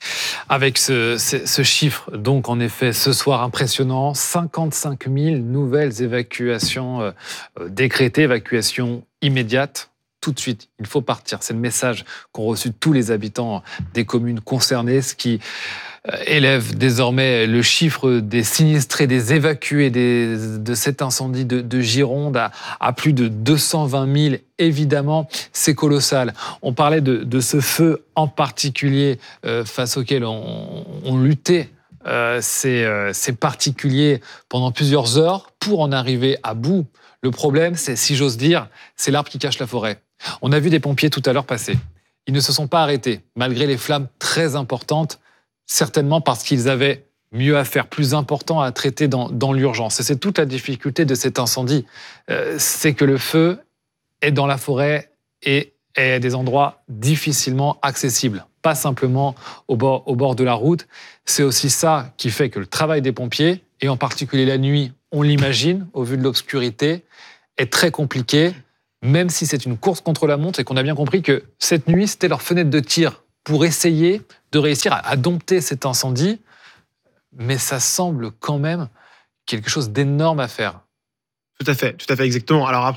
Avec ce, ce, ce chiffre, donc en effet, ce soir impressionnant, cinquante-cinq mille nouvelles évacuations euh, décrétées, évacuations immédiates. Tout de suite, il faut partir. C'est le message qu'ont reçu tous les habitants des communes concernées, ce qui élève désormais le chiffre des sinistrés, des évacués des, de cet incendie de, de Gironde à, à plus de deux cent vingt mille. Évidemment, c'est colossal. On parlait de, de ce feu en particulier euh, face auquel on, on luttait euh, ces, euh, ces particuliers pendant plusieurs heures pour en arriver à bout. Le problème, c'est, si j'ose dire, c'est l'arbre qui cache la forêt. On a vu des pompiers tout à l'heure passer. Ils ne se sont pas arrêtés, malgré les flammes très importantes, certainement parce qu'ils avaient mieux à faire, plus important à traiter dans, dans l'urgence. Et c'est toute la difficulté de cet incendie. Euh, c'est que le feu est dans la forêt et est à des endroits difficilement accessibles. Pas simplement au bord, au bord de la route. C'est aussi ça qui fait que le travail des pompiers, et en particulier la nuit, on l'imagine, au vu de l'obscurité, est très compliqué, même si c'est une course contre la montre et qu'on a bien compris que cette nuit, c'était leur fenêtre de tir pour essayer de réussir à, à dompter cet incendie. Mais ça semble quand même quelque chose d'énorme à faire. Tout à fait, tout à fait, exactement. Alors après,